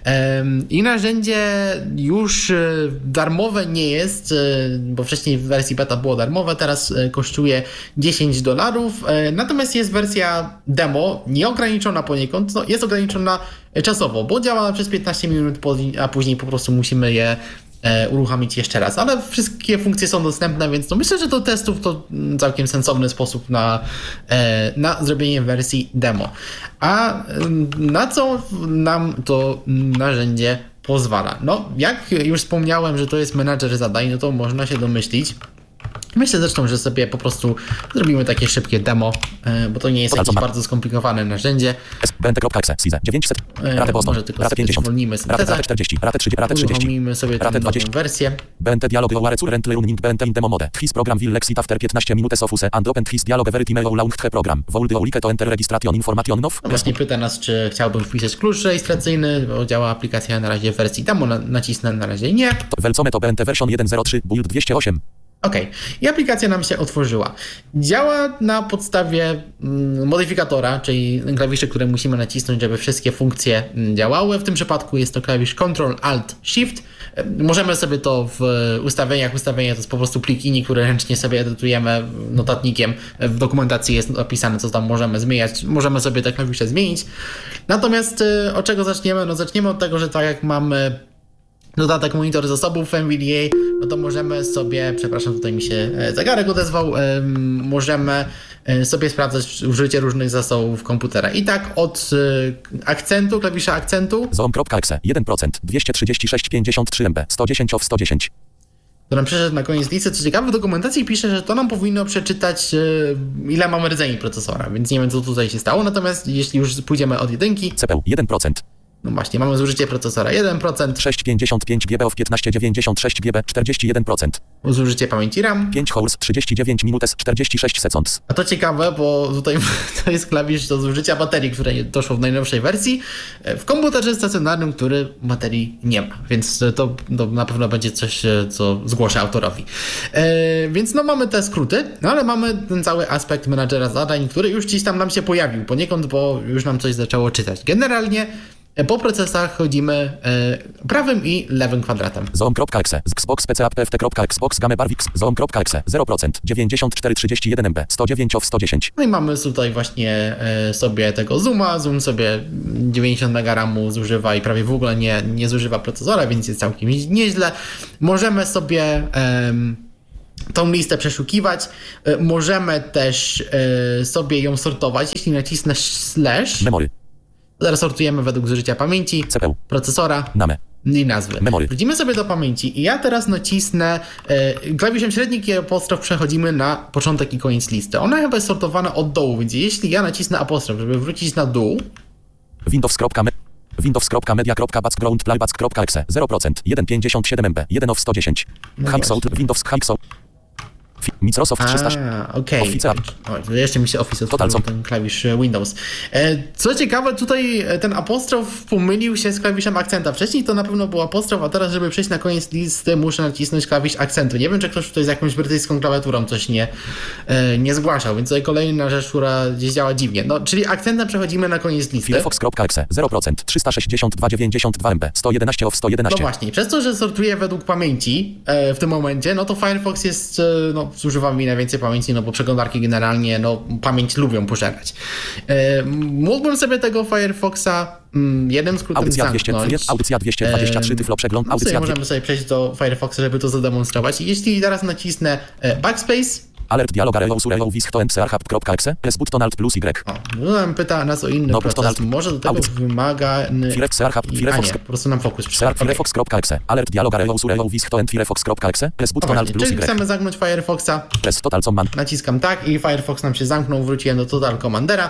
Em, i narzędzie już e, darmowe nie jest, e, bo wcześniej w wersji beta było darmowe, teraz e, kosztuje dziesięć dolarów, e, natomiast jest wersja demo, nieograniczona poniekąd, no, jest ograniczona e, czasowo, bo działa przez piętnaście minut, po- a później po prostu musimy je e, uruchomić jeszcze raz, ale wszystkie funkcje są dostępne, więc no myślę, że do testów to mm, całkiem sensowny sposób na, e, na zrobienie wersji demo. A mm, na co nam to narzędzie pozwala? No, jak już wspomniałem, że to jest menadżer zadań, no to można się domyślić. Myślę zresztą, że sobie po prostu zrobimy takie szybkie demo, e, bo to nie jest jakieś bardzo skomplikowane narzędzie. Bente.exe, Size, dziewięćset, E, ratę Boston, może tylko ratę sobie pięćdziesiąt, zwolnimy ratę, syntezę. ratę czterdzieści, ratę trzydzieści, ratę trzydzieści, Uruchomimy sobie tę ratę nową dwadzieścia, wersję. Bente dialogue ware currently running Bente in demo mode, his program will exit after piętnaście minutes of use and open his dialogue very time launched the program, would you like to enter registration information now? No właśnie pyta nas, czy chciałbym wpisać klucz rejestracyjny, bo działa aplikacja na razie w wersji demo, na, nacisnę na razie nie. Welcome to Bente version jeden zero trzy, build dwieście osiem. Ok, i aplikacja nam się otworzyła. Działa na podstawie mm, modyfikatora, czyli klawiszy, które musimy nacisnąć, żeby wszystkie funkcje mm, działały. W tym przypadku jest to klawisz Ctrl Alt Shift. E, Możemy sobie to w ustawieniach, ustawienia to jest po prostu pliki, które ręcznie sobie edytujemy notatnikiem. W dokumentacji jest opisane, co tam możemy zmieniać. Możemy sobie te klawisze zmienić. Natomiast e, od czego zaczniemy? No zaczniemy od tego, że tak jak mamy dodatek monitor zasobów w N V D A, no to możemy sobie, przepraszam, tutaj mi się e, zegarek odezwał, em, możemy e, sobie sprawdzać użycie różnych zasobów komputera. I tak od e, akcentu, klawisza akcentu, Zoom.exe, jeden procent, dwieście trzydzieści sześć pięćdziesiąt trzy M B, sto dziesięć of sto dziesięć. to nam przeszedł na koniec listy. Co ciekawe, w dokumentacji pisze, że to nam powinno przeczytać, e, ile mamy rdzeni procesora, więc nie wiem, co tutaj się stało. Natomiast jeśli już pójdziemy od jedynki, C P U, jeden procent, no właśnie, mamy zużycie procesora jeden procent, sześć pięćdziesiąt pięć giga of piętnaście dziewięćdziesiąt sześć giga, czterdzieści jeden procent, zużycie pamięci RAM. pięć hours, trzydzieści dziewięć minutes, czterdzieści sześć seconds. A to ciekawe, bo tutaj to jest klawisz do zużycia baterii, które doszło w najnowszej wersji, w komputerze stacjonarnym, który baterii nie ma, więc to, to na pewno będzie coś, co zgłoszę autorowi. E, więc no mamy te skróty, no ale mamy ten cały aspekt menadżera zadań, który już gdzieś tam nam się pojawił poniekąd, bo już nam coś zaczęło czytać. Generalnie Po procesach chodzimy e, prawym i lewym kwadratem. zoom.exe, xbox pc apft.xbox game barwix, zoom.exe, zero procent, dziewięćdziesiąt cztery trzydzieści jeden M B, sto dziewięć of sto dziesięć. No i mamy tutaj właśnie e, sobie tego zooma. Zoom sobie dziewięćdziesiąt mega ramu zużywa i prawie w ogóle nie, nie zużywa procesora, więc jest całkiem nieźle. Możemy sobie e, tą listę przeszukiwać. E, możemy też e, sobie ją sortować. Jeśli nacisnę slash, Memory, teraz sortujemy według zużycia pamięci, C P U, procesora Name, i nazwy. Memory. Wrócimy sobie do pamięci i ja teraz nacisnę e, klawiszem średnik i apostrof, przechodzimy na początek i koniec listy. Ona chyba jest sortowana od dołu, więc jeśli ja nacisnę apostrof, żeby wrócić na dół, Windows.me, Windows.media.background.playback.exe, zero procent, sto pięćdziesiąt siedem M B, jeden of sto dziesięć. No Hangsout, Windows Hangsout. Fi- Microsoft trzysta. A, okej. Office. O, jeszcze mi się Office Total otworzył, co? ten klawisz e, Windows. E, Co ciekawe, tutaj e, ten apostrof pomylił się z klawiszem akcenta. Wcześniej to na pewno był apostrof, a teraz, żeby przejść na koniec listy, muszę nacisnąć klawisz akcentu. Nie wiem, czy ktoś tutaj z jakąś brytyjską klawiaturą coś nie, e, nie zgłaszał, więc tutaj kolejna rzecz, która gdzieś działa dziwnie. No, czyli akcentem przechodzimy na koniec listy. Firefox.exe, zero procent, trzysta sześćdziesiąt dwa dziewięćdziesiąt dwa M B, sto jedenaście of sto No jedenaście. właśnie, przez to, że sortuję według pamięci e, w tym momencie, no to Firefox jest, e, no zużywa mi najwięcej pamięci, no bo przeglądarki generalnie, no pamięć lubią pożerać. E, mógłbym sobie tego Firefoxa mm, jednym skrótem Audycja dwieście, zamknąć. audycja dwieście dwadzieścia trzy, Em, tyflo przegląd, no audycja sobie dwie- możemy sobie przejść do Firefoxa, żeby to zademonstrować. I jeśli teraz nacisnę e, backspace, Alert dialog areo sureo vis to mcarhab.exe, s button alt plus y. o, no nam pyta nas o inny No, proces. Donald. Może do tego Audyc- wymaga... Firefox, Arhab, I, a Firefox. nie, po prostu nam fokus przyszedł. Search Okay. Firefox.exe, alert dialog areo sureo vis to Firefox.exe, s No button alt właśnie, plus czyli y. chcemy zamknąć Firefoxa. Press total com man. Naciskam tak i Firefox nam się zamknął, wróciłem do Total Commandera.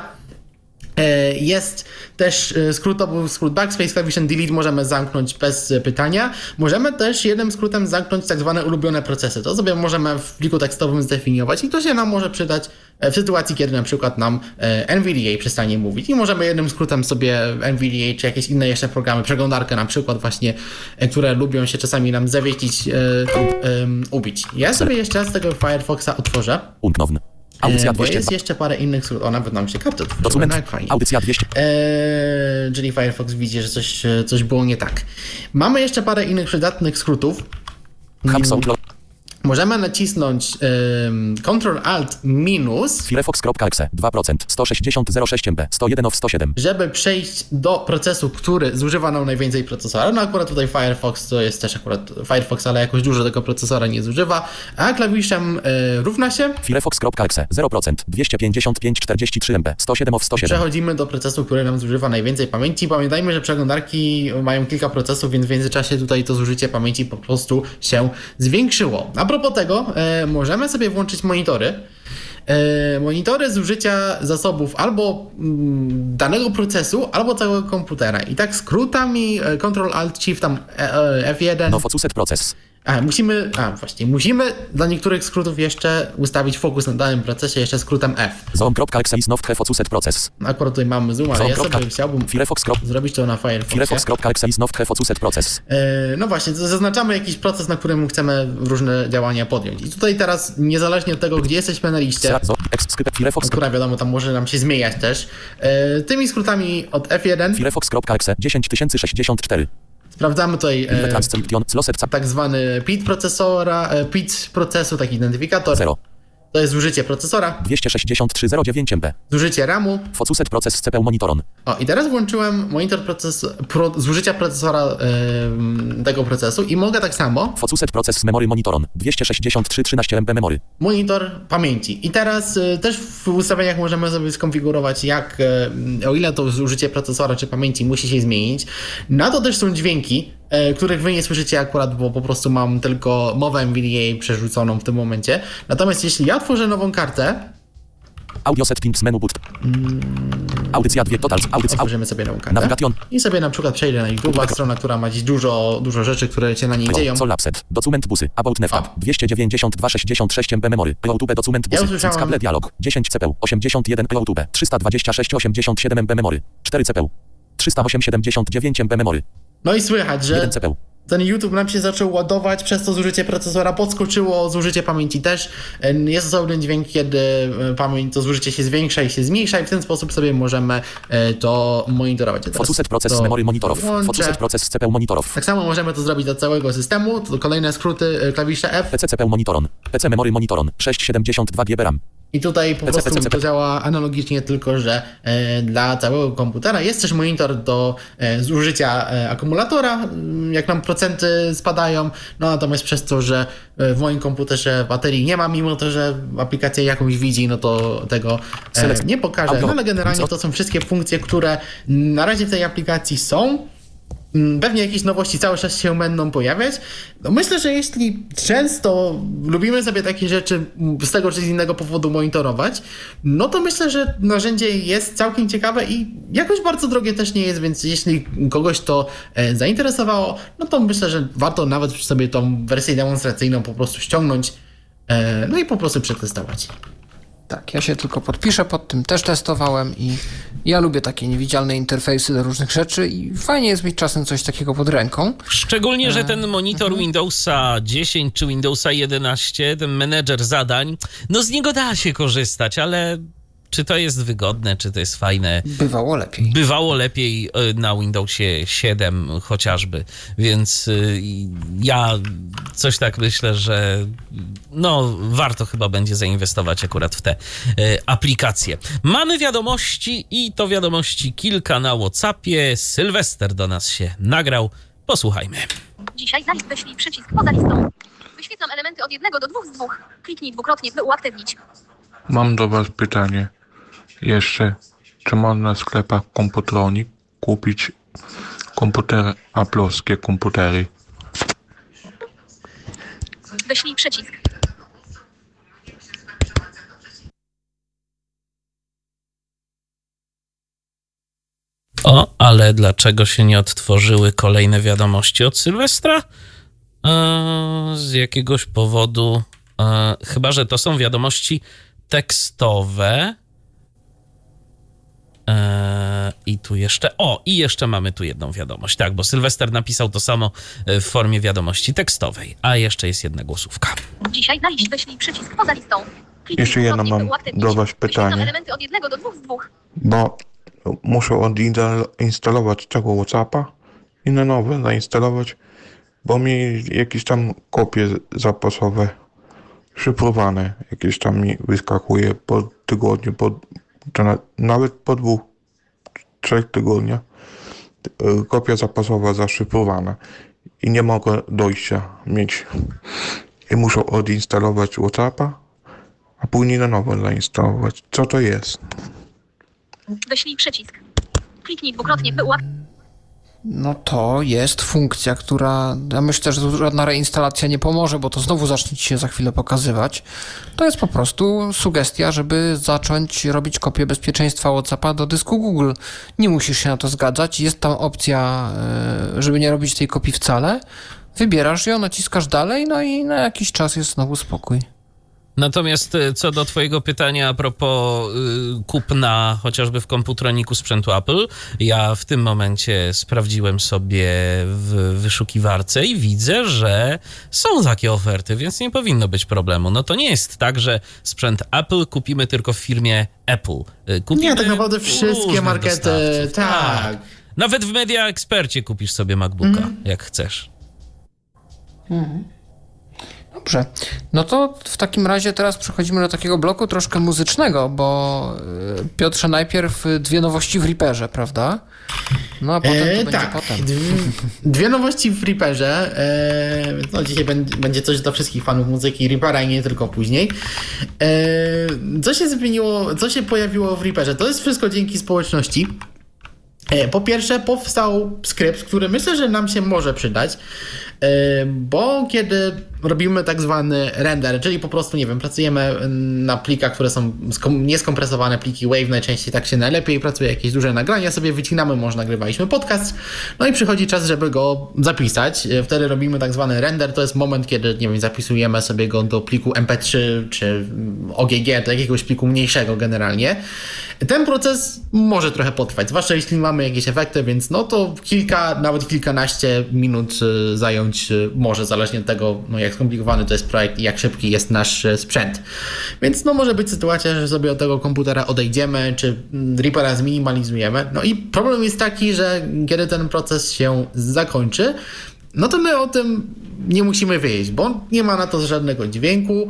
E, Jest też e, skrótowy skrót backspace, klawiszem delete możemy zamknąć bez e, pytania. Możemy też jednym skrótem zamknąć tak zwane ulubione procesy. To sobie możemy w pliku tekstowym zdefiniować i to się nam może przydać e, w sytuacji, kiedy na przykład nam e, N V D A przestanie mówić i możemy jednym skrótem sobie N V D A czy jakieś inne jeszcze programy, przeglądarkę na przykład właśnie, e, które lubią się czasami nam zawieścić, e, e, ubić. Ja sobie jeszcze raz tego Firefoxa otworzę. Unknown. Audycja E, bo dwieście jest dwa. jeszcze parę innych skrótów. O, nawet nam się karty otworzyły, no Dokument. jak fajnie. Audycja dwieście. Eee, czyli Firefox widzi, że coś, coś było nie tak. Mamy jeszcze parę innych przydatnych skrótów. Hangsout. Możemy nacisnąć um, Ctrl Alt minus, Firefox.exe, dwa procent, sto sześćdziesiąt zero sześć M B, sto jeden of sto siedem. żeby przejść do procesu, który zużywa nam najwięcej procesora. No akurat tutaj Firefox to jest też akurat Firefox, ale jakoś dużo tego procesora nie zużywa. A klawiszem e, równa się Firefox.exe, zero procent, dwieście pięćdziesiąt pięć czterdzieści trzy M B, sto siedem of sto siedem. przechodzimy do procesu, który nam zużywa najwięcej pamięci. Pamiętajmy, że przeglądarki mają kilka procesów, więc w międzyczasie tutaj to zużycie pamięci po prostu się zwiększyło. A propos tego, e, możemy sobie włączyć monitory. E, monitory zużycia zasobów albo mm, danego procesu, albo całego komputera. I tak skrótami e, Ctrl Alt Shift tam e, e, F jeden. No focuset proces. A, musimy, a właśnie, musimy dla niektórych skrótów jeszcze ustawić fokus na danym procesie jeszcze skrótem F. Zoom.exe is not focuset proces. Akurat tutaj mamy zoom, ale ja Zoom. sobie chciałbym Firefox. zrobić to na Firefoxie. Firefox.exe is not focuset proces. E, No właśnie, zaznaczamy jakiś proces, na którym chcemy różne działania podjąć. I tutaj teraz, niezależnie od tego, gdzie jesteśmy na liście, Firefox. która wiadomo, tam może nam się zmieniać też, e, tymi skrótami od F jeden Firefox.exe dziesięć tysięcy sześćdziesiąt cztery. sprawdzamy tutaj e, Transcription. Sloset. tak zwany P I D procesora, e, P I D procesu, taki identyfikator. zero. To jest zużycie procesora, dwieście sześćdziesiąt trzy zero dziewięć M B. zużycie ramu. Focuset proces z C P U monitoron. O, i teraz włączyłem monitor proces, pro, zużycia procesora e, tego procesu i mogę tak samo Focuset proces z memory monitoron. dwieście sześćdziesiąt trzy trzynaście M B memory. monitor pamięci. I teraz y, też w ustawieniach możemy sobie skonfigurować, jak, y, o ile to zużycie procesora czy pamięci musi się zmienić. Na to też są dźwięki, y, których wy nie słyszycie akurat, bo po prostu mam tylko mowę N V D A przerzuconą w tym momencie. Natomiast jeśli ja tworzę nową kartę, Audio settings menu but. Audycja dwie totals. Audycja. otworzymy sobie nową kartę Navigation. i sobie na przykład przejdę na YouTube, strona, która ma dziś dużo, dużo rzeczy, które się na niej dzieją. Collapsed. Document busy. About neftab. O. dwieście dziewięćdziesiąt dwa sześćdziesiąt sześć M B memory. YouTube document Ja busy. usłyszałem- Kable dialog. dziesięć C P U. osiemdziesiąt jeden YouTube. trzysta dwadzieścia sześć osiemdziesiąt siedem M B memory. cztery C P U. trzysta osiem siedemdziesiąt dziewięć M B memory. No i słychać, że jeden C P U. ten YouTube nam się zaczął ładować, przez to zużycie procesora podskoczyło, zużycie pamięci też. Jest osobny dźwięk, kiedy pamięć, to zużycie się zwiększa i się zmniejsza i w ten sposób sobie możemy to monitorować. Focuset proces z memory monitorów. Focuset proces z C P U monitorów. Tak samo możemy to zrobić do całego systemu. To kolejne skróty, klawisze F. P C C P U monitoron. P C memory monitoron. sześć siedemdziesiąt dwa giga RAM. I tutaj po P C, prostu P C, P C. to działa analogicznie, tylko że e, dla całego komputera jest też monitor do e, zużycia e, akumulatora, jak nam procenty spadają, no natomiast przez to, że e, w moim komputerze baterii nie ma, mimo to, że aplikacja jakąś widzi, no to tego e, nie pokażę. No ale generalnie to są wszystkie funkcje, które na razie w tej aplikacji są. Pewnie jakieś nowości cały czas się będą pojawiać. No myślę, że jeśli często lubimy sobie takie rzeczy z tego czy z innego powodu monitorować, no to myślę, że narzędzie jest całkiem ciekawe i jakoś bardzo drogie też nie jest, więc jeśli kogoś to zainteresowało, no to myślę, że warto nawet sobie tą wersję demonstracyjną po prostu ściągnąć, no i po prostu przetestować. Tak, ja się tylko podpiszę pod tym, też testowałem i ja lubię takie niewidzialne interfejsy do różnych rzeczy i fajnie jest mieć czasem coś takiego pod ręką. Szczególnie, że ten monitor mhm. Windowsa dziesięć czy Windowsa jedenaście, ten menedżer zadań, no z niego da się korzystać, ale czy to jest wygodne, czy to jest fajne? Bywało lepiej. Bywało lepiej na Windowsie siedem chociażby, więc ja coś tak myślę, że no warto chyba będzie zainwestować akurat w te aplikacje. Mamy wiadomości i to wiadomości kilka na WhatsAppie. Sylwester do nas się nagrał. Posłuchajmy. Dzisiaj na list wyślij przycisk poza listą. Wyświetlam elementy od jednego do dwóch z dwóch. Kliknij dwukrotnie, by uaktywnić. Mam do was pytanie. Jeszcze, czy można w sklepach komputronik kupić komputery, aplowskie komputery? Wyślij przycisk. O, ale dlaczego się nie odtworzyły kolejne wiadomości od Sylwestra? Eee, z jakiegoś powodu, eee, chyba że to są wiadomości tekstowe. Eee, I tu jeszcze, o, i jeszcze mamy tu jedną wiadomość, tak, bo Sylwester napisał to samo w formie wiadomości tekstowej, a jeszcze jest jedna głosówka. Dzisiaj na list wyślij przycisk poza listą. Kliknij Jeszcze jedno dwukrotnie, mam by uaktywnić. do was Wyświetlam pytanie, elementy od jednego do dwóch z dwóch. bo muszę odinstalować tego WhatsAppa i na nowe zainstalować, bo mi jakieś tam kopie zapasowe szyfrowane, jakieś tam mi wyskakuje po tygodniu, po, na, nawet po dwóch, trzech tygodniach kopia zapasowa zaszyfrowana i nie mogę dojścia mieć i muszę odinstalować WhatsAppa, a później na nowo zainstalować. Co to jest? Wyślij przycisk. Kliknij dwukrotnie, by uaktywnić. No to jest funkcja, która, ja myślę, że tu żadna reinstalacja nie pomoże, bo to znowu zacznie ci się za chwilę pokazywać. To jest po prostu sugestia, żeby zacząć robić kopię bezpieczeństwa WhatsAppa do dysku Google. Nie musisz się na to zgadzać. Jest tam opcja, żeby nie robić tej kopii wcale. Wybierasz ją, naciskasz dalej, no i na jakiś czas jest znowu spokój. Natomiast co do twojego pytania a propos y, kupna chociażby w komputroniku sprzętu Apple, ja w tym momencie sprawdziłem sobie w wyszukiwarce i widzę, że są takie oferty, więc nie powinno być problemu. No to nie jest tak, że sprzęt Apple kupimy tylko w firmie Apple. Kupimy nie, tak naprawdę wszystkie markety, tak. tak. Nawet w Media Expercie kupisz sobie MacBooka, mm. jak chcesz. Mhm. Dobrze, no to w takim razie teraz przechodzimy do takiego bloku troszkę muzycznego, bo Piotrze, najpierw dwie nowości w Reaperze, prawda? No a potem to e, będzie tak. potem. Dwie, dwie nowości w Reaperze. E, no dzisiaj będzie, będzie coś dla wszystkich fanów muzyki Reapera i nie tylko później. E, co się zmieniło, co się pojawiło w Reaperze? To jest wszystko dzięki społeczności. Po pierwsze powstał skrypt, który myślę, że nam się może przydać, bo kiedy robimy tak zwany render, czyli po prostu, nie wiem, pracujemy na plikach, które są nieskompresowane pliki WAV, najczęściej tak się najlepiej pracuje, jakieś duże nagrania sobie wycinamy, może nagrywaliśmy podcast, no i przychodzi czas, żeby go zapisać. Wtedy robimy tak zwany render, to jest moment, kiedy, nie wiem, zapisujemy sobie go do pliku em pe trzy czy o ge gie, do jakiegoś pliku mniejszego generalnie. Ten proces może trochę potrwać, zwłaszcza jeśli mamy jakieś efekty, więc no to kilka, nawet kilkanaście minut zająć może, zależnie od tego, no jak skomplikowany to jest projekt i jak szybki jest nasz sprzęt. Więc no może być sytuacja, że sobie od tego komputera odejdziemy, czy Reapera zminimalizujemy. No i problem jest taki, że kiedy ten proces się zakończy, no to my o tym nie musimy wiedzieć, bo nie ma na to żadnego dźwięku.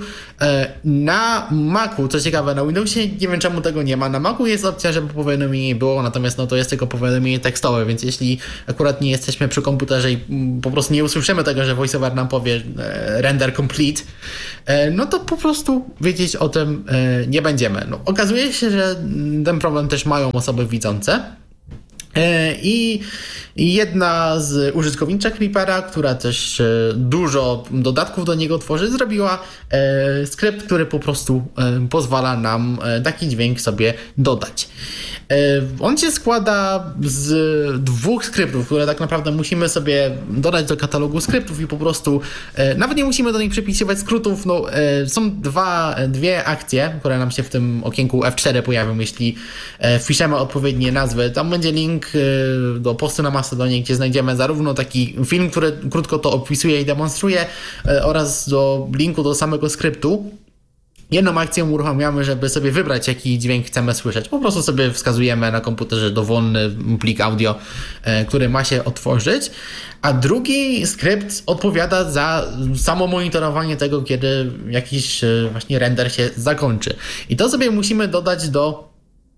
Na Macu, co ciekawe, na Windowsie nie wiem czemu tego nie ma. Na Macu jest opcja, żeby powiadomienie było, natomiast no to jest tylko powiadomienie tekstowe, więc jeśli akurat nie jesteśmy przy komputerze i po prostu nie usłyszymy tego, że VoiceOver nam powie render complete, no to po prostu wiedzieć o tym nie będziemy. No, okazuje się, że ten problem też mają osoby widzące. I jedna z użytkowniczek Reapera, która też dużo dodatków do niego tworzy, zrobiła skrypt, który po prostu pozwala nam taki dźwięk sobie dodać. On się składa z dwóch skryptów, które tak naprawdę musimy sobie dodać do katalogu skryptów i po prostu nawet nie musimy do nich przypisywać skrótów. No, są dwa, dwie akcje, które nam się w tym okienku F cztery pojawią, jeśli wpiszemy odpowiednie nazwy. Tam będzie link do postu na Mastodonie, gdzie znajdziemy zarówno taki film, który krótko to opisuje i demonstruje, oraz do linku do samego skryptu. Jedną akcję uruchamiamy, żeby sobie wybrać, jaki dźwięk chcemy słyszeć. Po prostu sobie wskazujemy na komputerze dowolny plik audio, który ma się otworzyć, a drugi skrypt odpowiada za samo monitorowanie tego, kiedy jakiś właśnie render się zakończy. I to sobie musimy dodać do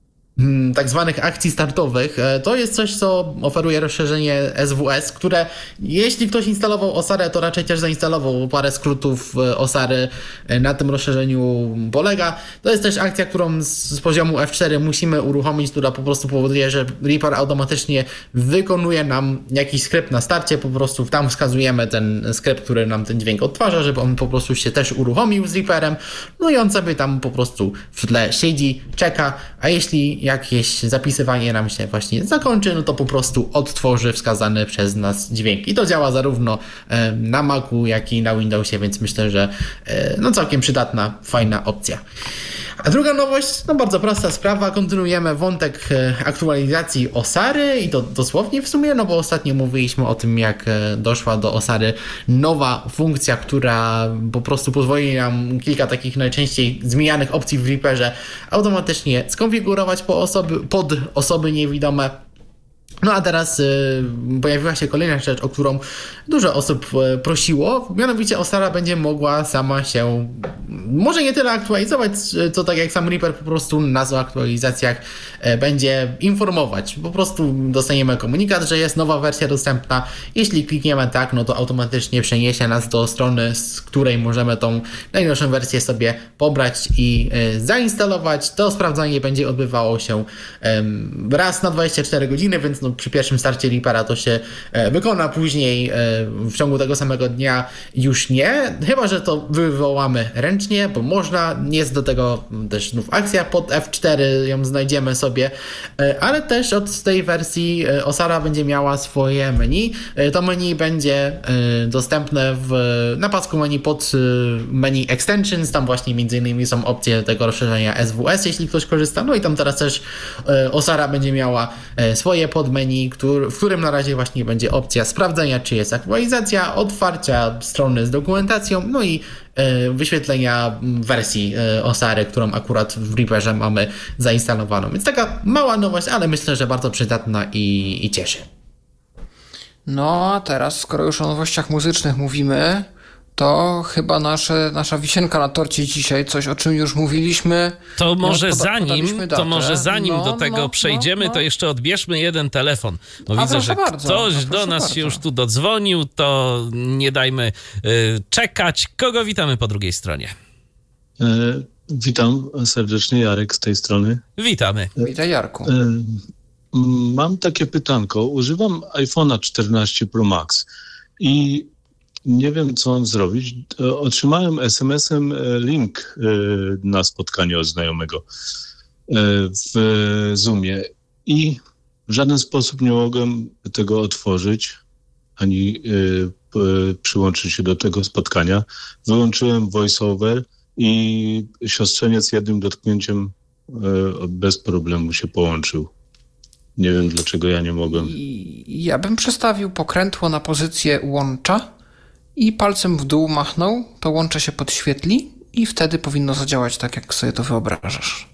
tak zwanych akcji startowych. To jest coś, co oferuje rozszerzenie S W S, które jeśli ktoś instalował Osarę, to raczej też zainstalował parę skrótów Osary na tym rozszerzeniu polega. To jest też akcja, którą z poziomu F cztery musimy uruchomić, która po prostu powoduje, że Reaper automatycznie wykonuje nam jakiś skrypt na starcie, po prostu tam wskazujemy ten skrypt, który nam ten dźwięk odtwarza, żeby on po prostu się też uruchomił z Reaperem, no i on sobie tam po prostu w tle siedzi, czeka, a jeśli jakieś zapisywanie nam się właśnie zakończy, no to po prostu odtworzy wskazany przez nas dźwięk. I to działa zarówno na Macu, jak i na Windowsie, więc myślę, że no całkiem przydatna, fajna opcja. A druga nowość, no bardzo prosta sprawa, kontynuujemy wątek aktualizacji Osary i to dosłownie w sumie, no bo ostatnio mówiliśmy o tym, jak doszła do Osary nowa funkcja, która po prostu pozwoli nam kilka takich najczęściej zmienianych opcji w Reaperze automatycznie skonfigurować po osoby, pod osoby niewidome. No a teraz y, pojawiła się kolejna rzecz, o którą dużo osób y, prosiło, mianowicie Osara będzie mogła sama się może nie tyle aktualizować, co tak jak sam Reaper po prostu nas o aktualizacjach y, będzie informować. Po prostu dostaniemy komunikat, że jest nowa wersja dostępna. Jeśli klikniemy tak, no to automatycznie przeniesie nas do strony, z której możemy tą najnowszą wersję sobie pobrać i y, zainstalować. To sprawdzanie będzie odbywało się y, raz na dwadzieścia cztery godziny, więc no, przy pierwszym starcie Reapera to się e, wykona, później e, w ciągu tego samego dnia już nie, chyba że to wywołamy ręcznie, bo można, jest do tego też znów akcja pod F cztery, ją znajdziemy sobie, e, ale też od tej wersji e, Osara będzie miała swoje menu. E, to menu będzie e, dostępne w, na pasku menu pod e, menu Extensions, tam właśnie między innymi są opcje tego rozszerzenia S W S, jeśli ktoś korzysta, no i tam teraz też e, Osara będzie miała e, swoje podmenu, Który, w którym na razie właśnie będzie opcja sprawdzenia, czy jest aktualizacja, otwarcia strony z dokumentacją, no i e, wyświetlenia wersji e, Osary, którą akurat w Reaperze mamy zainstalowaną. Więc taka mała nowość, ale myślę, że bardzo przydatna i, i cieszy. No a teraz, skoro już o nowościach muzycznych mówimy, to chyba nasze, nasza wisienka na torcie dzisiaj, coś o czym już mówiliśmy. To może poda- zanim, to może zanim no, do tego no, przejdziemy, no, no. to jeszcze odbierzmy jeden telefon. Bo A widzę, proszę że bardzo, ktoś a do proszę nas bardzo. się już tu dodzwonił, to nie dajmy y, czekać. Kogo witamy po drugiej stronie? E, witam serdecznie, Jarek z tej strony. Witamy. Witaj, Jarku. E, m, mam takie pytanko. Używam iPhone'a czternaście Pro Max i nie wiem, co mam zrobić. E, Otrzymałem es em esem link e, na spotkanie od znajomego e, w Zoomie i w żaden sposób nie mogłem tego otworzyć ani e, p- przyłączyć się do tego spotkania. Wyłączyłem VoiceOver i siostrzeniec jednym dotknięciem e, bez problemu się połączył. Nie wiem, dlaczego ja nie mogłem. I ja bym przestawił pokrętło na pozycję łącza i palcem w dół machnął, to łącze się podświetli i wtedy powinno zadziałać tak, jak sobie to wyobrażasz.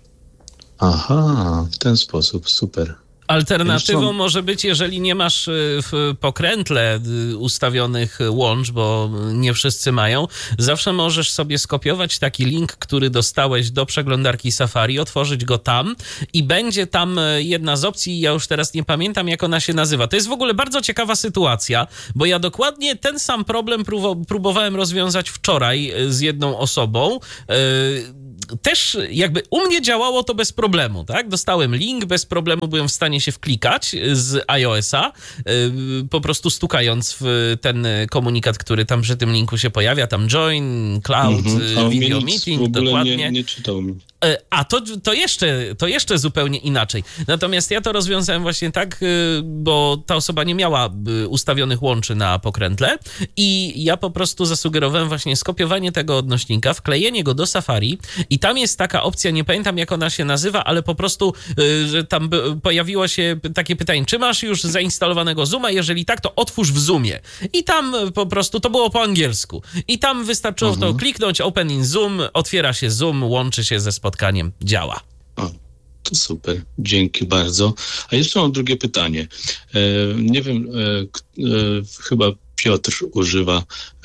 Aha, w ten sposób, super. Alternatywą Zresztą- może być, jeżeli nie masz y, w pokrętle y, ustawionych łącz, bo nie wszyscy mają, zawsze możesz sobie skopiować taki link, który dostałeś do przeglądarki Safari, otworzyć go tam i będzie tam y, jedna z opcji, ja już teraz nie pamiętam, jak ona się nazywa. To jest w ogóle bardzo ciekawa sytuacja, bo ja dokładnie ten sam problem próbo- próbowałem rozwiązać wczoraj y, z jedną osobą. Y, Też jakby u mnie działało to bez problemu, tak? Dostałem link, bez problemu byłem w stanie się wklikać z iOS-a, yy, po prostu stukając w ten komunikat, który tam przy tym linku się pojawia, tam join, cloud, Mhm. A yy, mnie video nic meeting, w ogóle dokładnie. Nie, nie czytał mi. E, A to, to, jeszcze, to jeszcze zupełnie inaczej. Natomiast ja to rozwiązałem właśnie tak, y, bo ta osoba nie miała y, ustawionych łączy na pokrętle i ja po prostu zasugerowałem właśnie skopiowanie tego odnośnika, wklejenie go do Safari i tam jest taka opcja, nie pamiętam jak ona się nazywa, ale po prostu, y, że tam by- pojawiło się takie pytanie, czy masz już zainstalowanego Zooma? Jeżeli tak, to otwórz w Zoomie. I tam y, po prostu, to było po angielsku. I tam wystarczyło w to kliknąć, open in Zoom, otwiera się Zoom, łączy się ze spotkaniem, działa. O, to super, dzięki bardzo. A jeszcze mam drugie pytanie. E, nie wiem, e, k- e, chyba Piotr używa e,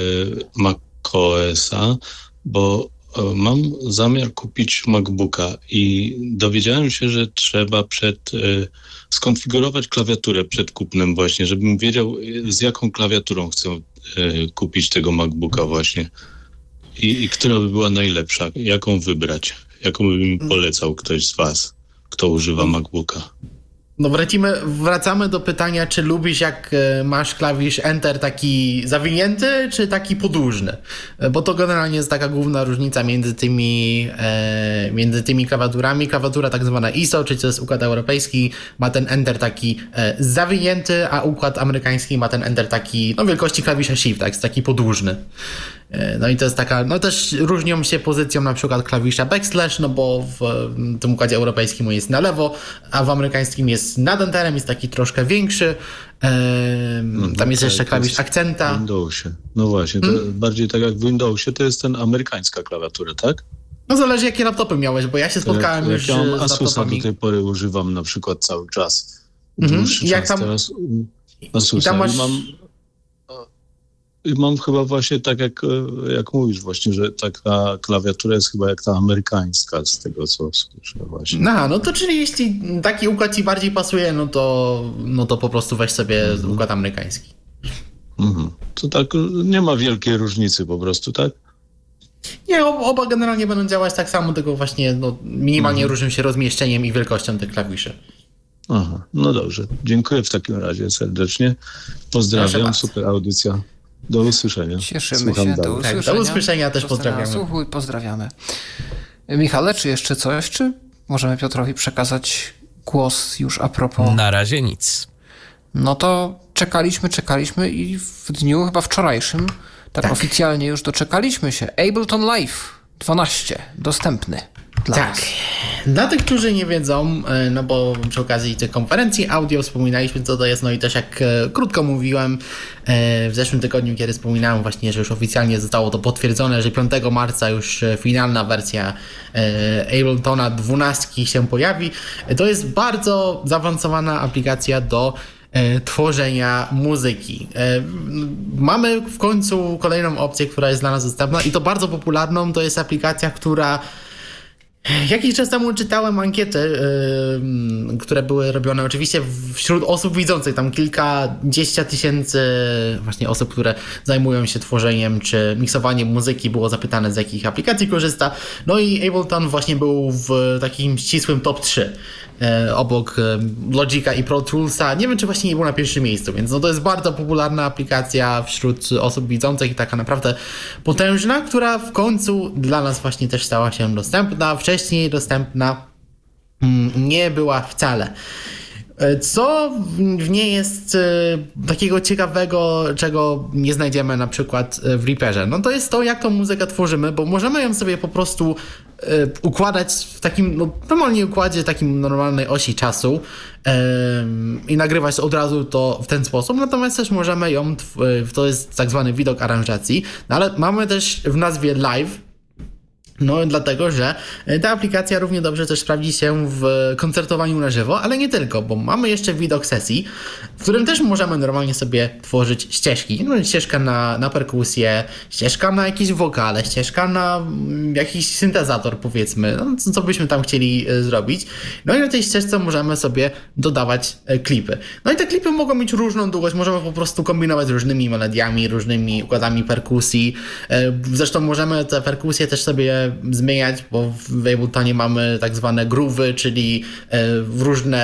macOS-a, bo e, mam zamiar kupić MacBooka i dowiedziałem się, że trzeba przed e, skonfigurować klawiaturę przed kupnem właśnie, żebym wiedział, e, z jaką klawiaturą chcę e, kupić tego MacBooka właśnie. I, I która by była najlepsza? Jaką wybrać? Jaką by mi polecał ktoś z was, kto używa MacBooka? No wracimy, wracamy do pytania, czy lubisz jak e, masz klawisz Enter taki zawinięty, czy taki podłużny? E, Bo to generalnie jest taka główna różnica między tymi, e, między tymi klawiaturami. Klawiatura tak zwana I S O, czyli to jest układ europejski, ma ten Enter taki e, zawinięty, a układ amerykański ma ten Enter taki, no wielkości klawisza Shift, tak, jest taki podłużny. E, No i to jest taka, no też różnią się pozycją na przykład klawisza backslash, no bo w m, tym układzie europejskim on jest na lewo, a w amerykańskim jest nad enterem, jest taki troszkę większy. Ehm, tam jest tak, jeszcze to klawisz jest akcenta. W Windowsie. No właśnie, to bardziej tak jak w Windowsie, to jest ten amerykańska klawiatura, tak? No zależy jakie laptopy miałeś, bo ja się spotkałem jak, już jak ja mam z Asusa laptopami. do tej pory używam na przykład cały czas. Mhm. Dłuższy I jak czas tam- teraz u Asusa. i tam masz- I mam, I mam chyba właśnie tak jak, e, jak mówisz właśnie, że taka klawiatura jest chyba jak ta amerykańska z tego co słyszę właśnie. No, no to czyli jeśli taki układ ci bardziej pasuje, no to, no to po prostu weź sobie układ amerykański. Mhm. To tak nie ma wielkiej różnicy po prostu, tak? Nie, ob- oba generalnie będą działać tak samo, tylko właśnie no, minimalnie Mhm. różnią się rozmieszczeniem i wielkością tych klawiszy. Aha, no dobrze. Dziękuję w takim razie serdecznie. Proszę Pozdrawiam, bardzo. super audycja. Do usłyszenia. Cieszymy Słucham się. Do dalej. Tak, do usłyszenia. usłyszenia też Zostawiamy pozdrawiamy. Słuchu i pozdrawiamy. Michale, czy jeszcze coś? Czy możemy Piotrowi przekazać głos już a propos? Na razie nic. No to czekaliśmy, czekaliśmy i w dniu chyba wczorajszym tak, Tak. oficjalnie już doczekaliśmy się. Ableton Live dwanaście dostępny dla Tak. nas. Dla tych, którzy nie wiedzą, e, no bo przy okazji tej konferencji audio wspominaliśmy, co to jest, no i też jak e, krótko mówiłem e, w zeszłym tygodniu, kiedy wspominałem właśnie, że już oficjalnie zostało to potwierdzone, że piątego marca już e, finalna wersja e, Abletona dwanaście się pojawi. E, To jest bardzo zaawansowana aplikacja do e, tworzenia muzyki. E, m, Mamy w końcu kolejną opcję, która jest dla nas dostępna i to bardzo popularną, to jest aplikacja, która jakiś czas temu czytałem ankiety, yy, które były robione oczywiście wśród osób widzących, tam kilkadziesiąt tysięcy właśnie osób, które zajmują się tworzeniem czy miksowaniem muzyki, było zapytane z jakich aplikacji korzysta. No i Ableton właśnie był w takim ścisłym top trzy. E, obok e, Logica i Pro Toolsa. Nie wiem, czy właśnie nie był na pierwszym miejscu, więc no to jest bardzo popularna aplikacja wśród osób widzących i taka naprawdę potężna, która w końcu dla nas właśnie też stała się dostępna. Wcześniej dostępna mm, nie była wcale. E, Co w- w niej jest e, takiego ciekawego, czego nie znajdziemy na przykład e, w Reaperze? No to jest to, jak tą muzykę tworzymy, bo możemy ją sobie po prostu układać w takim no, normalnie układzie, takim normalnej osi czasu i nagrywać od razu to w ten sposób, natomiast też możemy ją, to jest tak zwany widok aranżacji, no ale mamy też w nazwie live. No dlatego, że ta aplikacja równie dobrze też sprawdzi się w koncertowaniu na żywo, ale nie tylko, bo mamy jeszcze widok sesji, w którym też możemy normalnie sobie tworzyć ścieżki. No, ścieżka na, na perkusję, ścieżka na jakieś wokale, ścieżka na jakiś syntezator powiedzmy, no, co, co byśmy tam chcieli e, zrobić. No i na tej ścieżce możemy sobie dodawać e, klipy. No i te klipy mogą mieć różną długość, możemy po prostu kombinować z różnymi melodiami, różnymi układami perkusji. E, zresztą możemy te perkusje też sobie zmieniać, bo w Abletanie mamy tak zwane groove'y, czyli różne